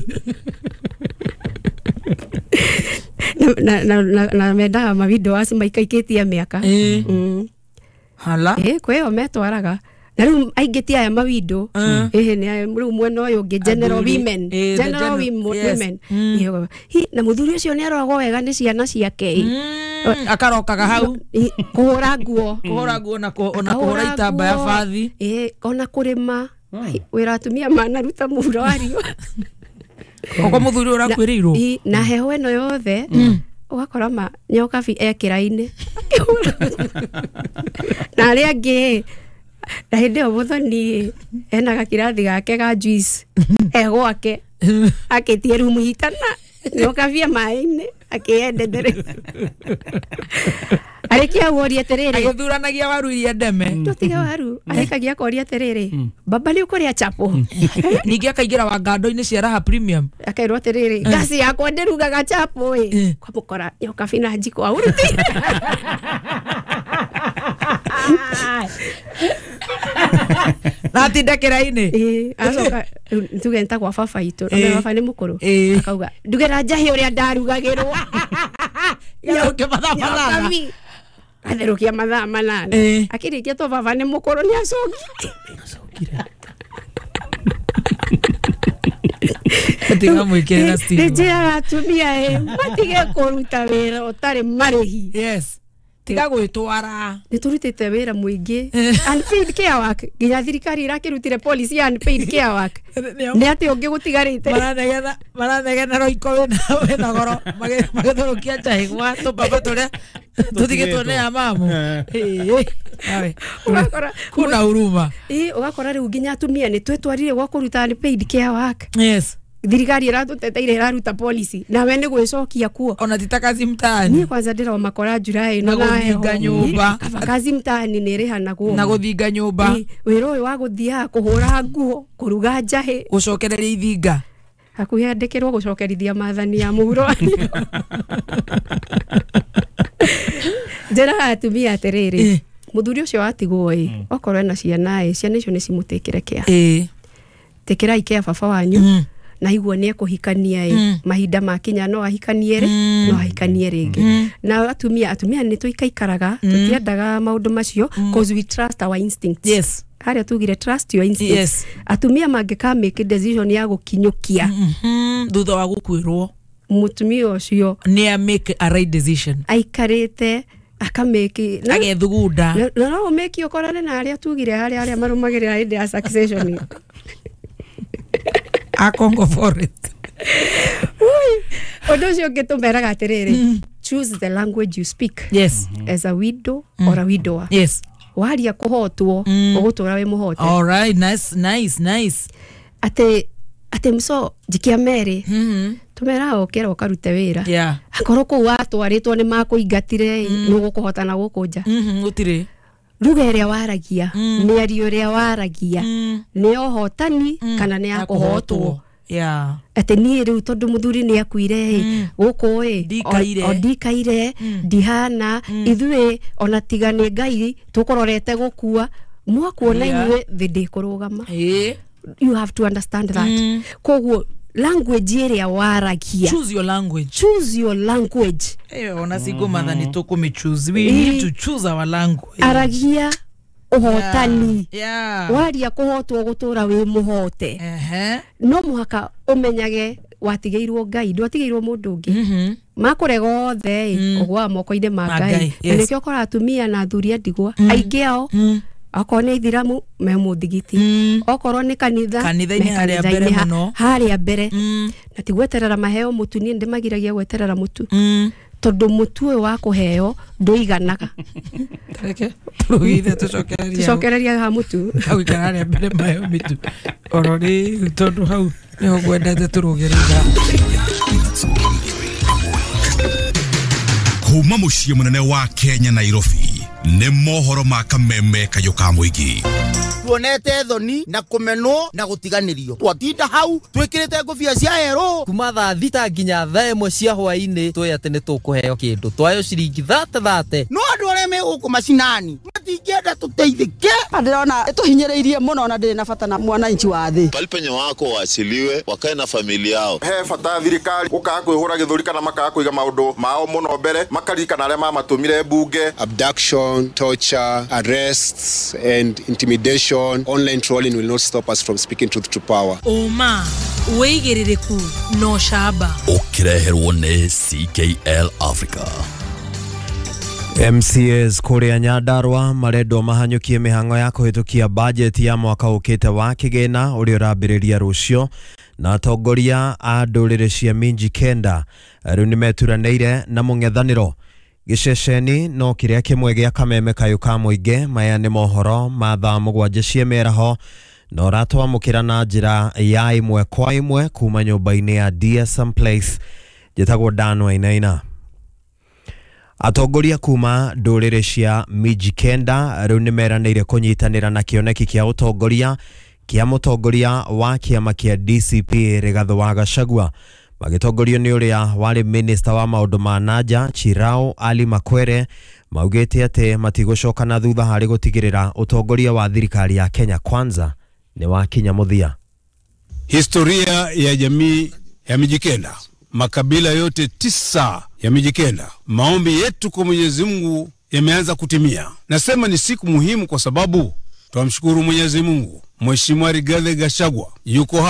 na na na na mendaga mawidowa aci maikaikitie miaka eh mm. hala eh kweo metwaraga na riu aingiti aya mawindo Mm. eh ni riu mwena uyu ngi general Athuri. women Eh, the general general- wim- yes. women Mm. Iyo. Hi, na muthuri ucio ni aroragwo wega ni ciana ciake Mm, akarokaga hau I- kuhura nguo kuhora nguo na ku- ona Akahũra kuhora itamba ya nguo. bathi eh ona kurima wira atumia manaruta muhuro wa riũa oko muthuri urakwiriirwo I- na heho ĩno yothe ugakora ma nyokabi ekĩra-inĩ na arĩa angĩ na hĩndĩ ĩyo mũthoni ena gakirathi gake ga juice e gwake akĩtie rumu hitana nyokabia maĩ-inĩ akĩyendendere arĩkia woria atĩrĩrĩ agithuranagia waru iria ndeme tũtige waru arĩkagia koria atĩrĩrĩ baba nĩ ũkũrĩa chapo ningĩ akaingĩra wangando-inĩ cia raha premium akairwo atĩrĩrĩ ngaci yakwa ndĩrugaga chapo ĩ Eh. kwamũkora nyokabi na njiko auruti na atinda kĩra-inĩ ĩ acoka rĩu tuge nta gwa baba itũ Eh. na baba nĩ mũkũrũ Eh. akauga ndugĩra njahĩ ũrĩa ndarugagĩrwo Gĩthũkia mathaa manana. Nyokabi atherũkia mathaa manana Eh. akĩrĩkia to baba nĩ mũkũrũ nĩ acoki Tiga mwikere na Steve. Nijia atumia e matige kuruta wira utari marihi. Yes. Tiga gwitwara. Niturutite wira muingi. Unpaid care work. Ginya thirikari irakirutire policy ya unpaid care work. Ni ati ungi gutigarite. Maranegena maranegena roiko wena wena goro. Mage magethorokia njahigwa to baba tore. Tutige tone amamu. Eh. Awe. Ugakora kuna huruma. Eh, ugakora riu ginya atumia ni twetwarire gwa kuruta unpaid care work. Yes. Thirikari iratuteteire iraruta policy na we ni gwicokia kuo ona titakazi mtaani ni kwanza ndira makora jurai na guthinga nyumba kazi mtaani ni rihanaguo na guthinga nyumba wiro uyu wa guthia kuhura nguo kuruga njahi gucokereria ithinga hakuhendekirwo gucokerithia mathani ya muhuro ndira atumia atiriri muthuri ucio atigwo i okorwo na ciana i ciana icio ni cimutikire kia eh tekera ikea baba wanyu na igua ni ekuhikania e mm. mahinda makinya no ahikanie ri mm. no ahikanie ringi mm. na atumia atumia ni tuikaikaraga mm. tutiendaga maundu macio mm. cause we trust our instincts. Yes. Haria tugire trust your instincts. Yes. Atumia mangika make decision ya gukinyukia mhm thutha wa gukwirwo mutumia ucio ni a make a right decision aikarite akameki agethugunda no no meki okorane na aria tugire haria aria marumagirira hinde ya succession a Congo Forest. Odo cio ngitumeraga atiriri mm. choose the language you speak. Yes. As a widow mm. or a widower. Yes. Waria kuhotwo mm. ugutura we muhote. All right, nice nice nice. Ate ate mso jikia mere Mhm tumera okera ukarute wira. Yeah. Akoro ku watwaritwo ni makuingatire mm. nugu kuhotana gukunja. Mhm gutire ruga iria waragia mm. ni ario iria waragia mm. ni ohotani mm. kana ni akuhotwo. Yeah. Ate ni riu tondu muthuri ni akuire mm. guku i ndikaire ndikaire mm. dihana mm. ithwe ona tigane ngai tukororete gukua mwakuona yeah. iwe thindi kurugama. Eh. You have to understand that. Mm. Koguo language area waragia. Choose your language. Choose your language. Eh ona sigo madhani tukume choose. We need to choose our language. Aragia uhotani. Yeah. Waria kuhotwo gutura wi muhote. Ehe. No muhaka umenyage watigeirwo ngai ndwatigeirwo mundu ungi. Mhm. Makurega othe ogwa moko-ine ma ngai. Nikio ukora atumia na athuri ndigwa aingi ao akorwo ni ithiramu me muthigiti mm. okorwo ni kanitha kanitha-ini haria mbere muno haria mbere mm. na ti gweterera maheo mutu ni ndimagiragia gweterera mutu mm. tondu mutu uyu wa kuheo nduiganaga reke rugithe tucokereria tucokereria ha mutu hau ikara haria mbere maheo mitu orori tondu hau niho gwendete turugerera kuma muciĩ munene wa Kenya Nairobi ne mohoro ma kameme kayo ka muigi tuonete thoni na kumenwo na gutiganirio twatinda hau twikirite ngufia cia hero kuma thaa thita nginya thaa imwe cia hwaini twi ati ni tukuheo kindu twayo ciringi thate thate no andu aria me guku macinani matingienda tuteithike ndirona tuhinyiriirie muno na ndiri na bata na mwananchi wa thi palipenye wako wasiliwe wakae na familia yao he bata thirikari uka kwihura githuri kana maka kuiga maundu mao muno mbere makarika na aria mamatumire bunge abduction torture arrests and intimidation online trolling will not stop us from speaking truth to power Oma weigiririku no shaba ukireherwo ni C K L Africa. M C As kuria Nyandarua marendo mahanyukie mihango ya kuhitukia budget ya mwaka ukite wa kigena uri urambiriria rucio na atongoria a ndurire cia minji kenda riu ni meturanire na mung'ethaniro giceceni no kiria kimwe gia kameme kayo ka muinge maya ni mohoro ma thaa mugwanja cia meraho no ratwamukira na njira ya imwe kwa imwe kuma nyumba-ini ya D S M Place jetagwo Dan Wainaina. Atongoria kuma ndurire cia miji kenda riu ni meranire kunyitanira na kioneki kia utongoria kia mutongoria wa kiama kia D C P Rigathi wa Gachagua magitongorio ni uria wari minister wa maundu ma nanja Chirao Ali Makwere maugite ati matigocoka na thutha hari gutigirira utongoria wa thirikari ya Kenya Kwanza ni wa kinya muthia. Historia ya jamii ya Mijikenda, makabila yote tisa ya Mijikenda, maombi yetu kwa Mwenyezi Mungu yameanza kutimia. Nasema ni siku muhimu kwa sababu tuamshukuru Mwenyezi Mungu. Mheshimiwa Rigathi Gachagua yuko hapa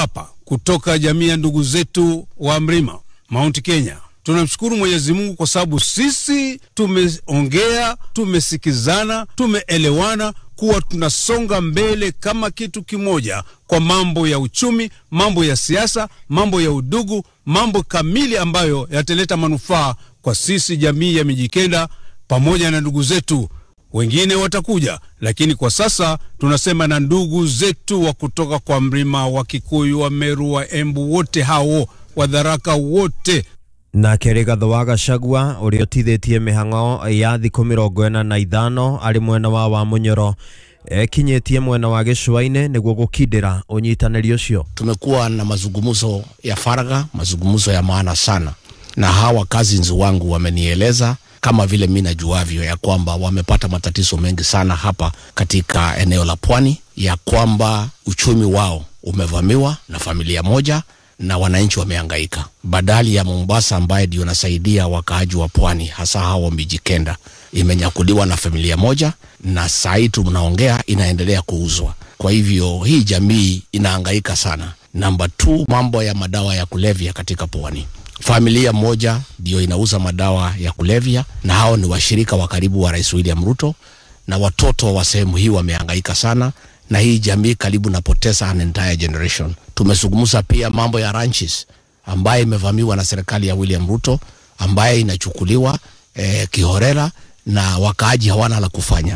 kutoka jamii ya ndugu zetu wa Mlima Mount Kenya. Tunamshukuru Mwenyezi Mungu kwa sababu sisi tumeongea, tumesikizana, tumeelewana kuwa tunasonga mbele kama kitu kimoja kwa mambo ya uchumi, mambo ya siasa, mambo ya udugu, mambo kamili ambayo yataleta manufaa kwa sisi jamii ya Mijikenda pamoja na ndugu zetu wengine watakuja, lakini kwa sasa tunasema na ndugu zetu wa kutoka kwa Mlima, wa Kikuyu, wa Meru, wa Embu, wote hao, wa Tharaka wote. Na kerega Thwaga Shagwa uria tithitie mihango ya thiku mirongo ina na ithano ari mwena wa wa Munyoro ekinyetie mwena wa Gicũa-inĩ niguo gukindira unyitanĩri ucio. Tumekuwa na mazungumzo ya faragha, mazungumzo ya maana sana, na hawa cousins wangu wamenieleza kama vile mimi najuavyo ya kwamba wamepata matatizo mengi sana hapa katika eneo la Pwani, ya kwamba uchumi wao umevamiwa na familia moja na wananchi wamehangaika. Badali ya Mombasa ambaye ndio nasaidia wakaaji wa Pwani hasa hao Mijikenda, imenyakuliwa na familia moja, na saa hii tunaongea inaendelea kuuzwa. Kwa hivyo hii jamii inahangaika sana. Namba two, mambo ya madawa ya kulevya katika Pwani. Familia moja ndio inauza madawa ya kulevya, na hao ni washirika wa karibu wa Rais William Ruto, na watoto wa sehemu hii wamehangaika sana, na hii jamii karibu napoteza an entire generation. Tumezungumza pia mambo ya ranches ambaye imevamiwa na serikali ya William Ruto, ambaye inachukuliwa eh, kihorera na wakaaji hawana la kufanya.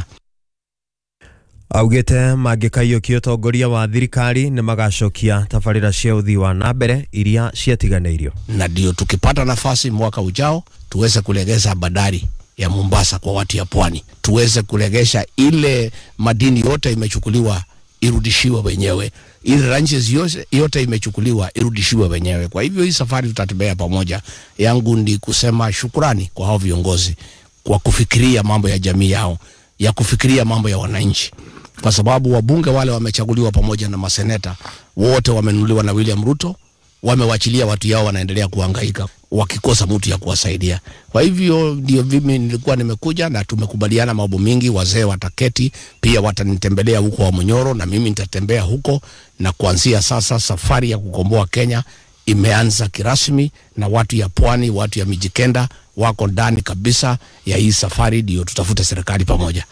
Augete magikaiyũkia ũtongoria wa thirikari nĩ magacokia tabarĩra cia ũthii wa na mbere iria ciatiganĩirio. Na ndio tukipata nafasi mwaka ujao tuweze kulegeza bandari ya Mombasa kwa watu ya Pwani, tuweze kulegesha ile madini yote imechukuliwa irudishiwe wenyewe, ile ranches yote, yote imechukuliwa irudishiwe wenyewe. Kwa hivyo hii safari tutatembea pamoja. Yangu ndi kusema shukrani kwa hao viongozi kwa kufikiria mambo ya jamii yao, ya kufikiria mambo ya wananchi, kwa sababu wabunge wale wamechaguliwa pamoja na maseneta wote wamenuliwa na William Ruto, wamewachilia watu yao wanaendelea kuhangaika wakikosa mtu ya kuwasaidia. Kwa hivyo ndio mimi nilikuwa nimekuja, na tumekubaliana mambo mingi. Wazee wataketi pia watanitembelea huko wa Munyoro, na mimi nitatembea huko, na kuanzia sasa safari ya kukomboa Kenya imeanza kirasmi, na watu ya Pwani, watu ya Mijikenda wako ndani kabisa ya hii safari, ndio tutafute serikali pamoja.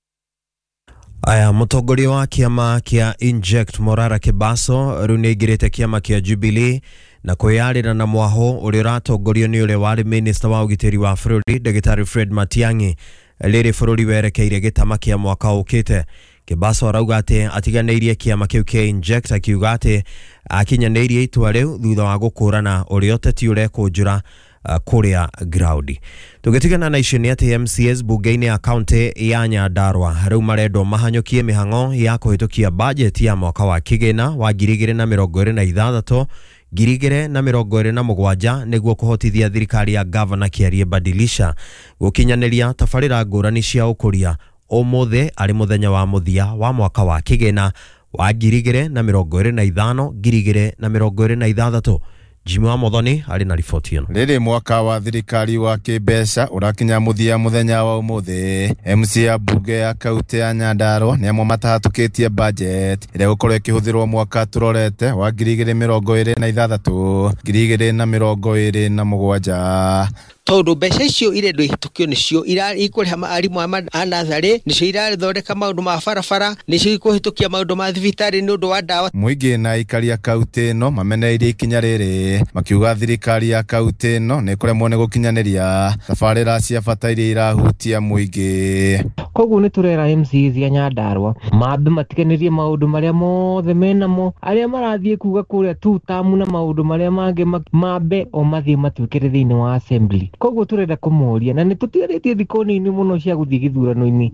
Aya, mũtongoria wa kiama kia Inject Morara Kibaso rĩu nĩaingĩrĩte kiama kia Jubilee na kwĩyarĩra na mwaho ũrĩa ũratongorio nĩ ũrĩa warĩ minister wa ũgitĩri wa bũrũri Ndagĩtarĩ Fred Matiang'i rĩrĩ bũrũri werekeire gĩtama kia mwaka ũkĩte. Kibaso arauga atĩ atiganĩirie kiama kĩu kia Inject, akiuga atĩ akinyanĩirie itua rĩu thutha wa gũkũrana ũrĩa ũteti ũrekũnjũra Uh, kuria ground. Tugetigana na icio nĩ atĩ M C S bunge-inĩ ya kaunti ya Nyandarua rĩu marendwo mahanyũkie mĩhang'o ya kũhĩtũkia budget ya mwaka wa kĩgĩna wa ngiri igĩrĩ na mĩrongo ĩrĩ na ithathatũ ngiri igĩrĩ na mĩrongo ĩrĩ na mũgwanja nĩguo kũhotithia thirikari ya Governor Kĩarie Badilisha gũkinyanĩria tabarĩra ngũrani cia ũkũria ũmũthĩ arĩ mũthenya wa mũthia wa mwaka wa kĩgĩna wa ngiri igĩrĩ na mĩrongo ĩrĩ na ithano ngiri igĩrĩ na mĩrongo ĩrĩ na ithathatũ. Jimmy wa Modhoni ari na ripoti ino. Rĩrĩ mwaka wa thirikari wa kĩmbeca ũrakinya mũthia mũthenya wa ũmũthĩ, M C ya bunge ya kaunti ya Nyandarua nĩamo matahatũkĩtie budget ĩrĩa gũkorwo ĩkĩhũthĩrwo mwaka tũrorete wa ngiri igĩrĩ mĩrongo ĩrĩ na ithathatũ ngiri igĩrĩ na mĩrongo ĩrĩ na mũgwanja. Tondu mbeca icio irendwo ihitukio nicio irari ikuriha arimu a natharĩ, nicio irari thondeka maundu ma barabara, nicio ikuhitukia maundu ma thibitari ni undu wa dawa. Muingi na ikari ya kaunti no mameneirie ikinya rĩrĩ makiuga thirikari ya kaunti no nĩ kuremwo nĩ gũkinyanĩria tabarĩra cia bata iria irahutia muingi. Koguo nĩ turera M C cia Nyandarua mambe matiganĩrie maundu maria mothe menamo aria marathiĩ kuga kuria tu tamu na maundu maria mangi mambe o mathie matuĩkĩre thĩinĩ wa assembly. Koguo turenda kumuria na nitutigarĩtie thikũ nini mũno cia gũthiĩ gĩthurano-inĩ,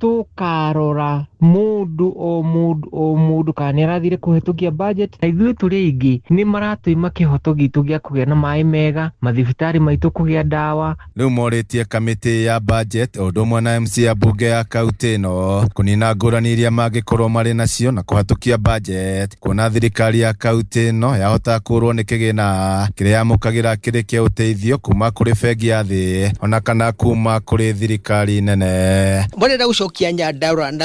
nĩtũkarora mundu o mundu o mundu kana arathire kuhĩtũkia budget, na ithuĩ tũrĩ aingĩ nĩ maratũima kĩhoto gitũ gĩa kũgĩa na maĩ mega, mathibitari maitũ kũgĩa ndawa. Rĩu morĩtie kamĩtĩ ya budget o ũndũ ũmwe na M C ya bunge ya kaunti ĩno kũnina ngũrani iria mangĩkorwo marĩ nacio na kũhatũkia budget, kuona thirikari ya kaunti ĩno yahota kũrwo nĩ kĩgĩna kĩrĩa yamũkagĩra kĩrĩ kĩa ũteithio kuma kũrĩ bengi ya thĩ ona kana kuma kũrĩ thirikari nene. Mwarenda gũcokia Nyandarua na ĩno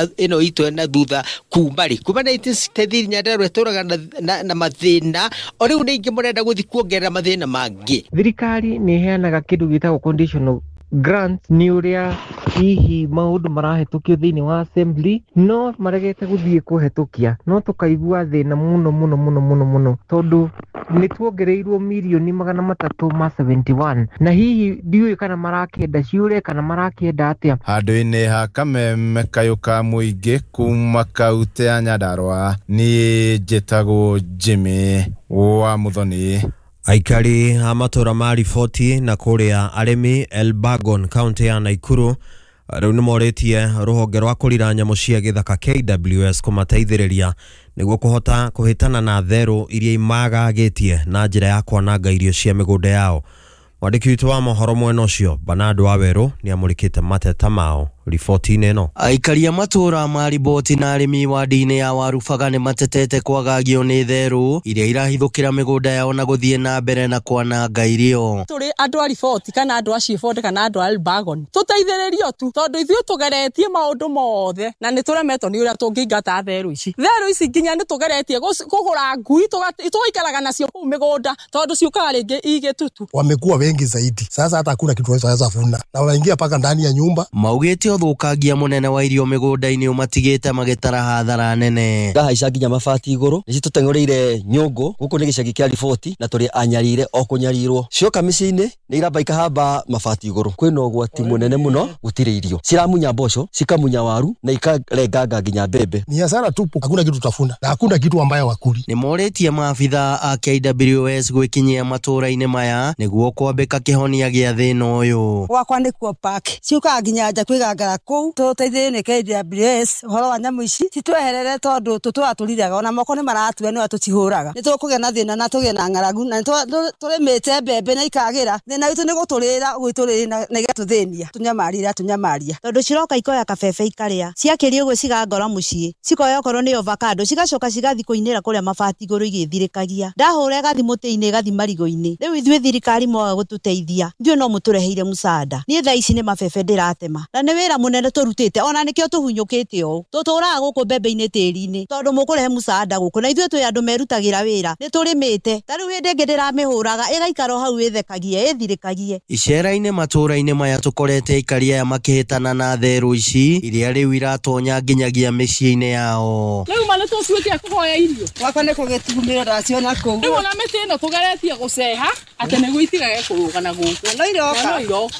itu na thutha kumari kuma nineteen sixty-three Nyandarua turaga na, na, na mathina o riu ni ingi murenda guthi kuongerera mathina mangi. Thirikari ni heanaga kindu gitagwo conditional grant ni uria hihi maundu marahetukio thiini wa assembly no maregete guthie kuhetukia no tukaigua thina muno muno muno muno muno tondu ni tuongereirwo milioni magana matatu ma seventy-one na hihi ndiui kana marakenda ciure kana marakenda atia. Handu-ini ha kameme kayuka muingi kuma kaunti ya Nyandarua ni njitagwo Jimmy wa Muthoni. Aikari a matura ma riboti na kuria arimi Elbagon kaunti ya Naikuru riu ni moretie ruhonge rwa kurira nyamu cia githaka K W S kumateithiriria niguo kuhota kuhitana na theru iria imagagitie na njira ya kwananga irio cia migunda yao. Mwandiki witu wa mohoro mwena ucio Bernard Waweru ni amurikite mateta mao riboti-ini ino. Aikari a matura ma riboti na arimi wadi-ini ya Warubaga ni matetete kwagagio ni theru iria irahithukira migunda yao na guthie na mbere na kwananga irio. Turi andu a riboti kana andu a Shiford kana andu a Elbagon tuteithiririo tu tondu ithuĩ tugeretie maundu mothe na ni turemetwo ni uria tungingata theru ici. Theru ici nginya ni tugeretie kugura ngui tugaikaraga nacio kuu migunda tondu ciukaga ringi igitutu. Wamekuwa wengi zaidi. Sasa hata hakuna kitu wanaweza funa. Na wanaingia paka ndani ya nyumba. Maugite uthukagia munene wa irio migunda-ini umatigite magitara hathara nene. Ngahaica nginya mabati iguru nici tutengoreire nyungu guku ni gicagi kia riboti na turi anyarire o kunyarirwo cioka micini ni irabaika hamba mabati iguru kwina ugwati munene muno gutire irio ciramunya mboco cikamunya waru na ikarenganga nginya mbembe. Ni hasara tupu, hakuna kitu tafuna na hakuna kitu ambayo wakuli. Ni moretie maabitha a K W S gwikinyia matura-ini maya niguo kwambika kihonia gia thina uyu. Wakwa ni kuo park ciuka nginya nja kwigangara kuu tuteithie ni K W S horo wa nyamu ici titweherere tondu tutwa turiraga ona moko ni maratue no tucihuraga ni tukugia na thina na tugie na ngaragu na turimite mbembe na ikagira thina itu ni guturira gwiturira na igatuthenia tunyamarira tunyamaria tondu ciroka ikoya kabebe ikaria ciakirio gwe cigangora mucii cikoya okoro ni avocado cigacoka cigathi kuinira kuria mabati iguru igithirikagia ndahura gathi muti-ini gathi marigo-ini riu ithuĩ thirikari moga gututeithia ndio no mutureheire musada ni thaa ici ni mabebe ndiratema na ni wira munene turutite ona nikio tuhunyukite o tuturaga guku mbembe-ini tiri-ini tondu mukurehe musada guku na ithuĩ twi andu merutagira wira ni turimite tariu hindi ingi ndiramihuraga igaikaro hau ithekagie ithirikagie. Icera-ini matura-ini maya tukorete aikari aya makihitana na theru ici iria riu iratonya nginyagia micii-ini yao. Riu mane tucuike kuhoya irio wakwa ni kugitumira raciona kuu riu ona miti ino tugeretie guceha ati niguo itigage kurugana guku no iroka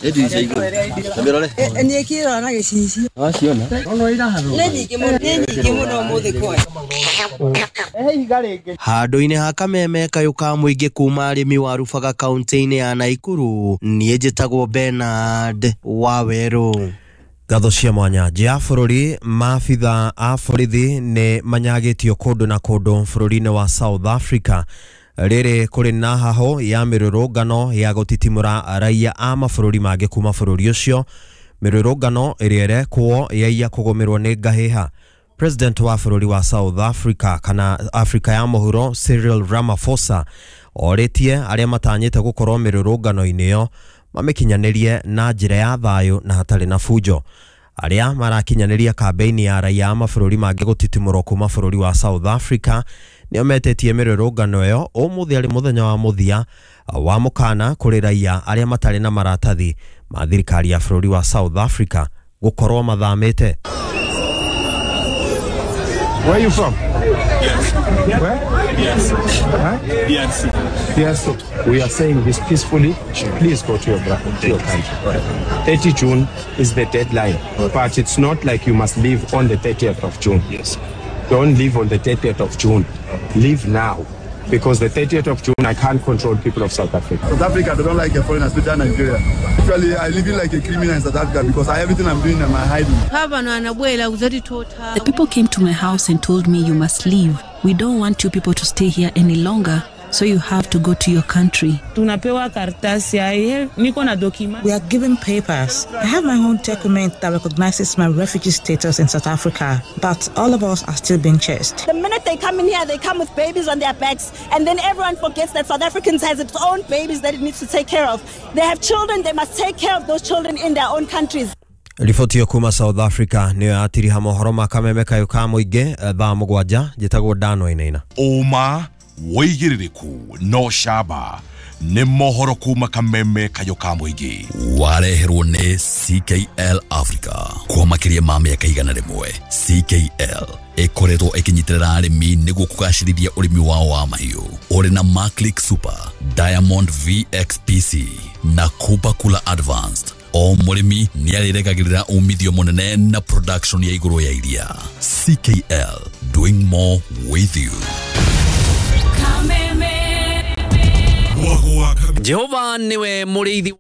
ni ikiro na gicici waciona no irahathwo ni nyingi muno ni nyingi muno muthi kwa ehe igarenge handu-ini ha kameme kayuka muingi kuma arimi Warubaga kaunti-ini ya Naikuru nie njitagwo Bernard Waweru. Gatho cia mwanya nja bururi maabitha a borithi ni manyagitio kundu na kundu bururi-ini wa South Africa riri kuri na haho ya mirurungano ya gutitimura raia a mabururi mangi kuma bururi ucio mirurungano iriere kuo yaia kugumirwo ni ngahiha. President wa bururi wa South Africa kana Africa ya muhuro Cyril Ramaphosa oritie aria matanyite gukorwo mirurungano-ini yo mamekinyanirie na njira ya thayu na hatari na fujo. Aria marakinyaniria kampeni ya raia a mabururi mangi gutitimurwo kuma bururi wa South Africa nio metetie mirurungano yo umuthi ari muthenya wa muthia wa mukana kuri raia aria matari na maratathi ma thirikari ya bururi wa South Africa gukorwo mathamite. Where are you from? Yes. Where? Yes. Huh? Yes. Yes. We are saying this peacefully. Please go to your, to your country. thirtieth of June is the deadline, but it's not like you must leave on the thirtieth of June. Yes. Don't leave on the thirtieth of June. Leave now. Because the thirtieth of June, I can't control people of South Africa. South Africa, they don't like a foreigner, especially Nigeria. Actually, I live like a criminal in South Africa because I, everything I'm doing, I'm hiding. The people came to my house and told me you must leave. We don't want you people to stay here any longer. So you have to go to your country. We are given papers. I have my own document that recognizes my refugee status in South Africa, but all of us are still being chased. The minute they come in here, they come with babies on their backs, and then everyone forgets that South Africans has its own babies that it needs to take care of. They have children, they must take care of those children in their own countries. Riboti yo kuma South Africa niyo yatiriha mohoro makameme kayo ka muingi thaa mugwanja njitagwo Dano Inaina. Uma woigiririku no shaba ni mohoro kuma kameme kayo ka muingi wareherwo ni C K L Africa kwa makiria ma miaka igana rimwe. C K L ekoretwo ikinyitirira arimi niguo kugacirithia urimi wao wa mahiu. Uri na Maclick Super, Diamond V X P C na Kupa Kula Advanced. O murimi ni ariragagirira umithio munene na production ya iguru ya iria. C K L, doing more with you. Jehova niwe murithi.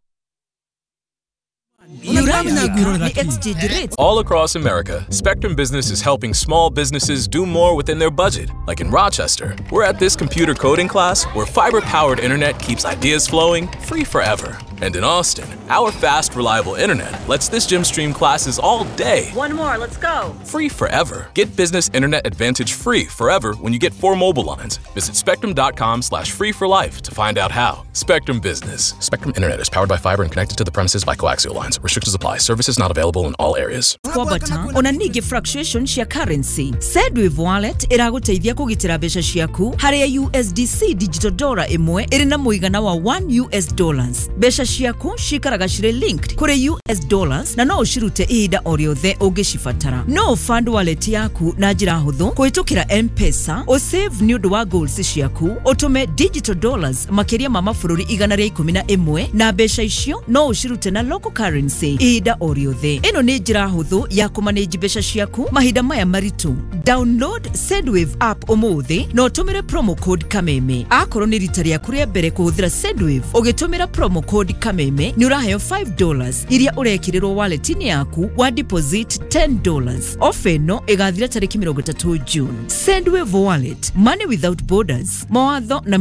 All across America, Spectrum Business is helping small businesses do more within their budget. Like in Rochester, we're at this computer coding class where fiber-powered internet keeps ideas flowing free forever. And in Austin, our fast, reliable internet lets this gym stream classes all day. One more, let's go. Free forever. Get business internet advantage free forever when you get four mobile lines. Visit spectrum.com slash free for life to find out how. Spectrum Business. Spectrum Internet is powered by fiber and connected to the premises by coaxial lines. Restrictions apply. Services not available in all areas. Kwabata, onanigi fluctuation cia currency. Sendwave Wallet iraguteithia kugitira mbeca ciaku haria U S D C digital dollar imwe iri na muigana wa one U S dollars. Mbeca ciaku cikaraga cire linked kuri U S dollars na no ucirute ihinda o riothe ungicibatara. No fund wallet yaku na njira huthu kuhitukira M-Pesa o save ni undu wa goals ciaku utume digital dollars makiria ma mabũrũri igana rĩa ikũmi na ĩmwe na mbeca icio no ucirute na local currency ihinda o riothe. Ino ni njira huthu ya kumanage mbeca ciaku mahinda maya maritu. Download Sendwave app umuthi no utumire promo code kameme. Akorwo ni rita rĩaku rĩa mbere kuhuthira Sendwave ugitumira promo code kameme ni uraheo five dollars iria urekirirwo wallet-ini yaku wa deposit ten dollars. Offer no igathira tariki mirongo ĩtatũ June. Sendwave Wallet, money without borders. Mawatho na